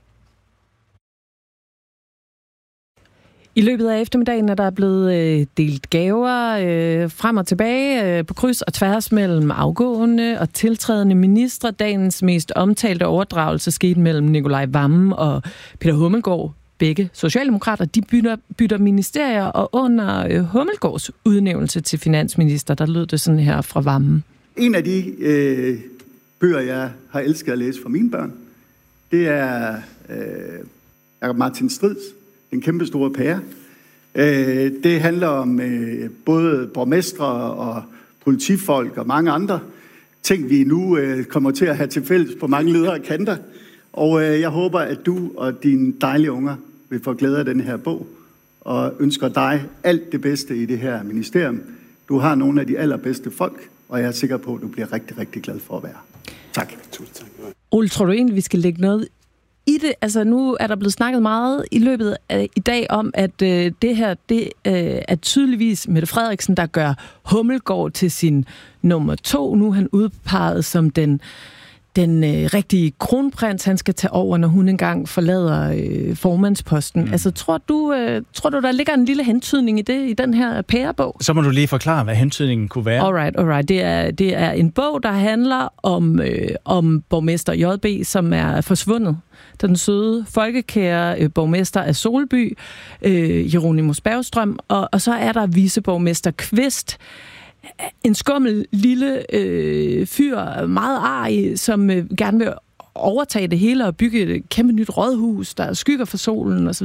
I løbet af eftermiddagen er der blevet øh, delt gaver øh, frem og tilbage øh, på kryds og tværs mellem afgående og tiltrædende ministre. Dagens mest omtalte overdragelse skete mellem Nikolaj Wammen og Peter Hummelgaard. Begge socialdemokrater, de bytter, bytter ministerier, og under øh, Hummelgaards udnævnelse til finansminister, der lød det sådan her fra Wammen. En af de øh, bøger, jeg har elsket at læse for mine børn, det er øh, Martin Strids En kæmpe store pære. Øh, det handler om øh, både borgmestre og politifolk og mange andre ting, vi nu øh, kommer til at have til fælles på mange ledere og kanter. Og øh, jeg håber, at du og dine dejlige unger vil få glæde af den her bog, og ønsker dig alt det bedste i det her ministerium. Du har nogle af de allerbedste folk, og jeg er sikker på, at du bliver rigtig, rigtig glad for at være. Tak. Tusind tak. Ole, tror du egentlig, vi skal lægge noget i det? Altså, nu er der blevet snakket meget i løbet af i dag om, at øh, det her, det øh, er tydeligvis Mette Frederiksen, der gør Hummelgaard til sin nummer to. Nu er han udpeget som den, den øh, rigtige kronprins, han skal tage over, når hun engang forlader øh, formandsposten. Mm. Altså, tror du, øh, tror du, der ligger en lille hentydning i det, i den her pærebog? Så må du lige forklare, hvad hentydningen kunne være. Alright, alright. Det er, det er en bog, der handler om, øh, om borgmester J B, som er forsvundet. Den søde, folkekære øh, borgmester af Solby, øh, Jeronimus Bergstrøm, og, og så er der viceborgmester Kvist, en skummel lille øh, fyr, meget arg, som øh, gerne vil overtage det hele og bygge et kæmpe nyt rådhus, der skygger for solen osv.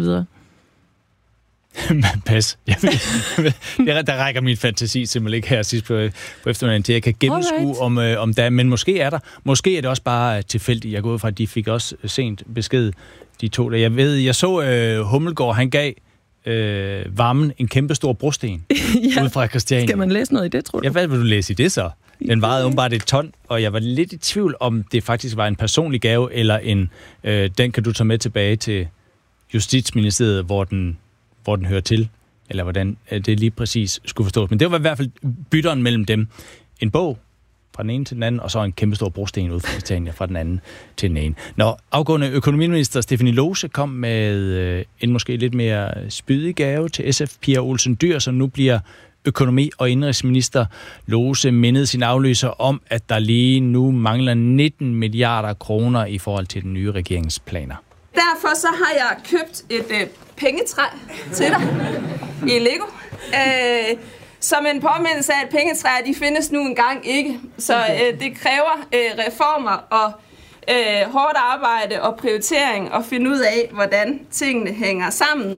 Pas. Jeg ved, jeg ved, der rækker min fantasi simpelthen ikke her sidst på, på eftermiddagen til, jeg kan gennemskue, om, øh, om der, men måske er der. Måske er det også bare tilfældigt. Jeg går ud fra, at de fik også sent besked, de to der. Jeg ved, jeg så øh, Hummelgaard, han gav øh, Wammen en kæmpe stor brosten ja. Ude fra Christiania. Skal man læse noget i det, tror du? Ja, hvad vil du læse i det så? Den vejede åbenbart et ton, og jeg var lidt i tvivl, om det faktisk var en personlig gave, eller en, øh, den kan du tage med tilbage til Justitsministeriet, hvor den hvor den hører til, eller hvordan det lige præcis skulle forstås. Men det var i hvert fald bytteren mellem dem. En bog fra den ene til den anden, og så en kæmpe stor brosten ud fra Christiania fra den anden til den ene. Når afgående økonomiminister Stephanie Lose kom med øh, en måske lidt mere spydig gave til S F Pia Olsen Dyhr, som nu bliver økonomi- og indenrigsminister. Lose mindede sin afløser om, at der lige nu mangler nitten milliarder kroner i forhold til den nye regeringsplaner. Derfor så har jeg købt et øh, pengetræ til dig i Lego. Øh, som en påmindelse af, at pengetræer, de findes nu engang ikke. Så øh, det kræver øh, reformer og øh, hårdt arbejde og prioritering og finde ud af, hvordan tingene hænger sammen.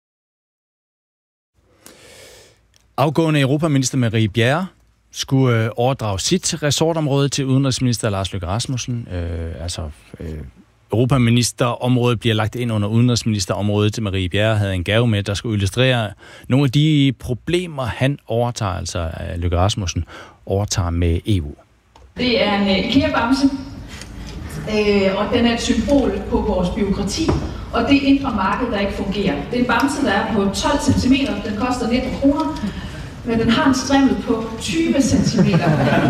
Afgående europaminister Marie Bjerre skulle øh, overdrage sit resortområde til udenrigsminister Lars Løkke Rasmussen. Øh, altså, øh, europaministerområdet bliver lagt ind under udenrigsministerområdet til Marie Bjerre havde en gave med, der skulle illustrere nogle af de problemer, han overtager, altså Løkke Rasmussen overtager med E U. Det er en IKEA-bamse, øh, og den er et symbol på vores bureaukrati, og det indre marked, der ikke fungerer. Det er en bamse, der er på tolv centimeter, den koster nitten kroner, men den har en strimmel på tyve centimeter.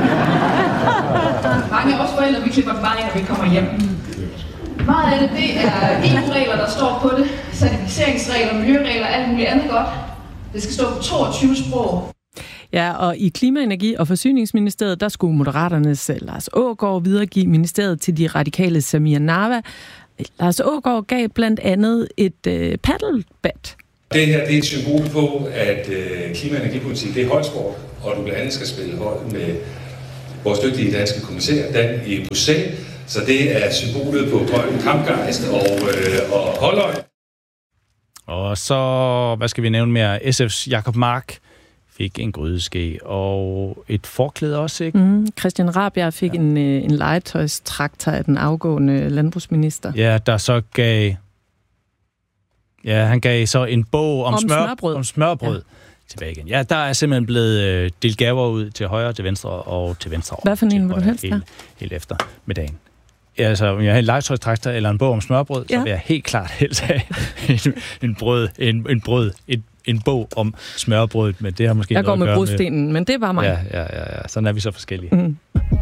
Mange af os forældre, vi klipper den bare ind, når vi kommer hjem. Meget af det, det er E U-regler, der står på det. Certificeringsregler, miljøregler, alt muligt andet godt. Det skal stå på toogtyve sprog. Ja, og i Klima-, Energi- og Forsyningsministeriet, der skulle Moderaternes Lars Aagaard videregive ministeriet til de radikale Samir Nawa. Lars Aagaard gav blandt andet et øh, paddlebat. Det her det er et symbol på, at øh, klima- og energipolitik det er holdsport, og du blandt andet skal spille hold med vores dygtige danske kommissær, Dan i Bruxelles. Så det er symbolet på grøn kampgejst og, øh, og holdøj. Og så, hvad skal vi nævne mere? S F's Jacob Mark fik en grydeske og et forklæde også, ikke? Mm, Christian Rabjerg fik ja. en, en legetøjstraktor af den afgående landbrugsminister. Ja, der så gav... Ja, han gav så en bog om, om smør, smørbrød, om smørbrød ja. tilbage igen. Ja, der er simpelthen blevet øh, delt gaver ud til højre, til venstre og til venstre. Hvad for en vil du helst helt, helt efter med dagen. Ja, altså, om jeg har en legetøjstraktor eller en bog om smørbrød, ja. så vil jeg helt klart helst have en, en brød, en, en brød, en, en bog om smørbrødet, men det har måske jeg noget at gøre med... Jeg går med brudstenen, men det er bare mig. Ja, ja, ja, ja. Sådan er vi så forskellige. Mm.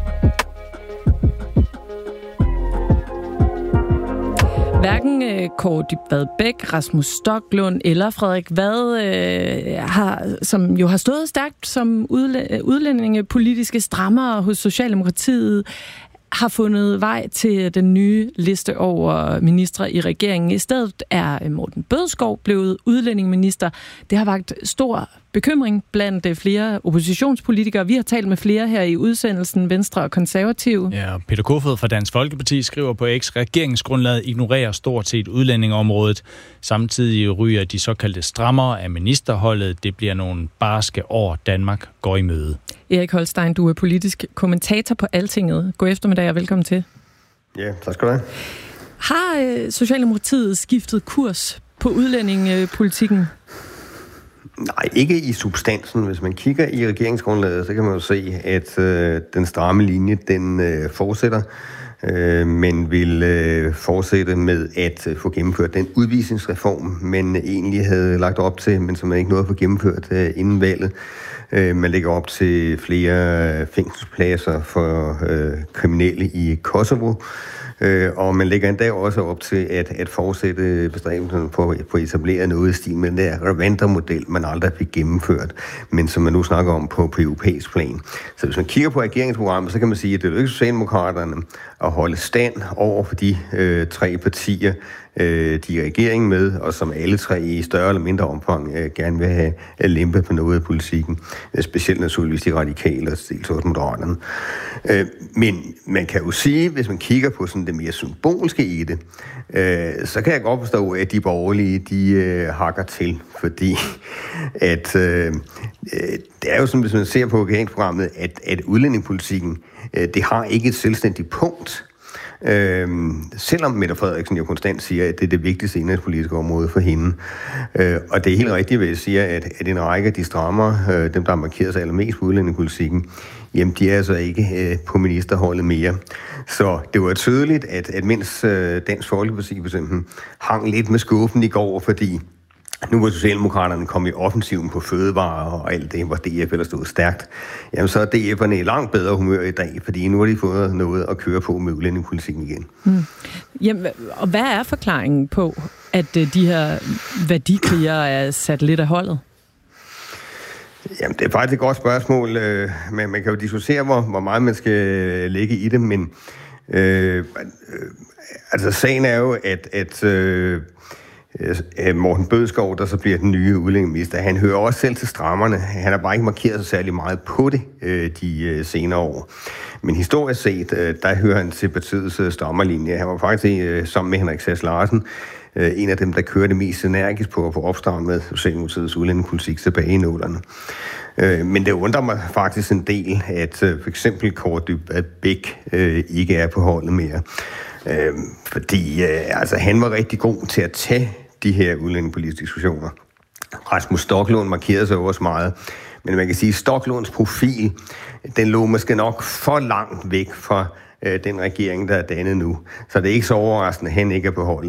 Hverken øh, Kåre Dybvad Bæk, Rasmus Stoklund eller Frederik Vad, øh, har, som jo har stået stærkt som udlæ- udlændingepolitiske strammere hos Socialdemokratiet, har fundet vej til den nye liste over ministre i regeringen. I stedet er Morten Bødskov blevet udlændingeminister. Det har vakt stor bekymring blandt flere oppositionspolitikere. Vi har talt med flere her i udsendelsen, Venstre og Konservative. Ja, Peter Kofod fra Dansk Folkeparti skriver på X, regeringsgrundlaget ignorerer stort set udlændingeområdet. Samtidig ryger de såkaldte strammere af ministerholdet. Det bliver nogle barske år, Danmark går i møde. Erik Holstein, du er politisk kommentator på Altinget. God eftermiddag og velkommen til. Ja, tak skal du have. Har Socialdemokratiet skiftet kurs på udlændingepolitikken? Nej, ikke i substansen. Hvis man kigger i regeringsgrundlaget, så kan man jo se, at øh, den stramme linje, den øh, fortsætter, øh, men vil øh, fortsætte med at øh, få gennemført den udvisningsreform, man egentlig havde lagt op til, men som man ikke nåede at få gennemført øh, inden valget. Øh, man lægger op til flere fængselspladser for øh, kriminelle i Kosovo. Øh, og man lægger endda også op til at, at fortsætte bestræbelserne på, på at etablere noget i stil med den der Rwanda-model, man aldrig fik gennemført, men som man nu snakker om på, på europæisk plan. Så hvis man kigger på regeringsprogrammet, så kan man sige, at det lykkes Socialdemokraterne at holde stand over for de øh, tre partier, øh, de er regeringen med, og som alle tre i større eller mindre omfang øh, gerne vil have lempe på noget af politikken. Specielt naturligvis de radikale og dels også Moderaterne. Øh, men man kan jo sige, hvis man kigger på sådan det mere symbolske i det, øh, så kan jeg godt forstå, at de borgerlige, de øh, hakker til, fordi at øh, det er jo sådan, hvis man ser på regeringsprogrammet, at, at udlændingepolitikken, øh, det har ikke et selvstændigt punkt. Øhm, selvom Mette Frederiksen jo konstant siger, at det er det vigtigste indrigspolitiske område for hende. Øh, og det er helt rigtigt, hvad jeg siger, at, at en række af de strammer, øh, dem der har markeret sig allermest på udlændingepolitikken, jamen de er altså ikke øh, på ministerholdet mere. Så det var tydeligt, at, at mens øh, Dansk Folkeparti for eksempel hang lidt med skuffen i går, fordi nu hvor Socialdemokraterne kom i offensiven på fødevarer og alt det, hvor D F ellers stod stærkt, jamen så er D F'erne i langt bedre humør i dag, fordi nu har de fået noget at køre på med udlændingepolitikken igen. Mm. Jamen, og hvad er forklaringen på, at de her værdikrigere er sat lidt af holdet? Jamen, det er faktisk et godt spørgsmål, men man kan jo diskutere, hvor, hvor meget man skal lægge i det, men øh, altså sagen er jo, at, at øh, Morten Bødskov, der så bliver den nye udlændingeminister, han hører også selv til strammerne. Han har bare ikke markeret sig særlig meget på det øh, de øh, senere år. Men historisk set, øh, der hører han til partiets øh, strammerlinje. Han var faktisk øh, sammen med Henrik Sass Larsen øh, en af dem, der kørte mest energisk på at få opstrammet Socialdemokratiets udlændingepolitik tilbage i nålerne. Øh, men det undrer mig faktisk en del, at øh, for eksempel Kaare Dybvad Bek øh, ikke er på holdet mere. Øh, fordi øh, altså, han var rigtig god til at tage de her udlændingepolitiske diskussioner. Rasmus Stoklund markerede sig også meget, men man kan sige, at Stoklunds profil, den lå måske nok for langt væk fra øh, den regering, der er dannet nu. Så det er ikke så overraskende, at han ikke er på holdet.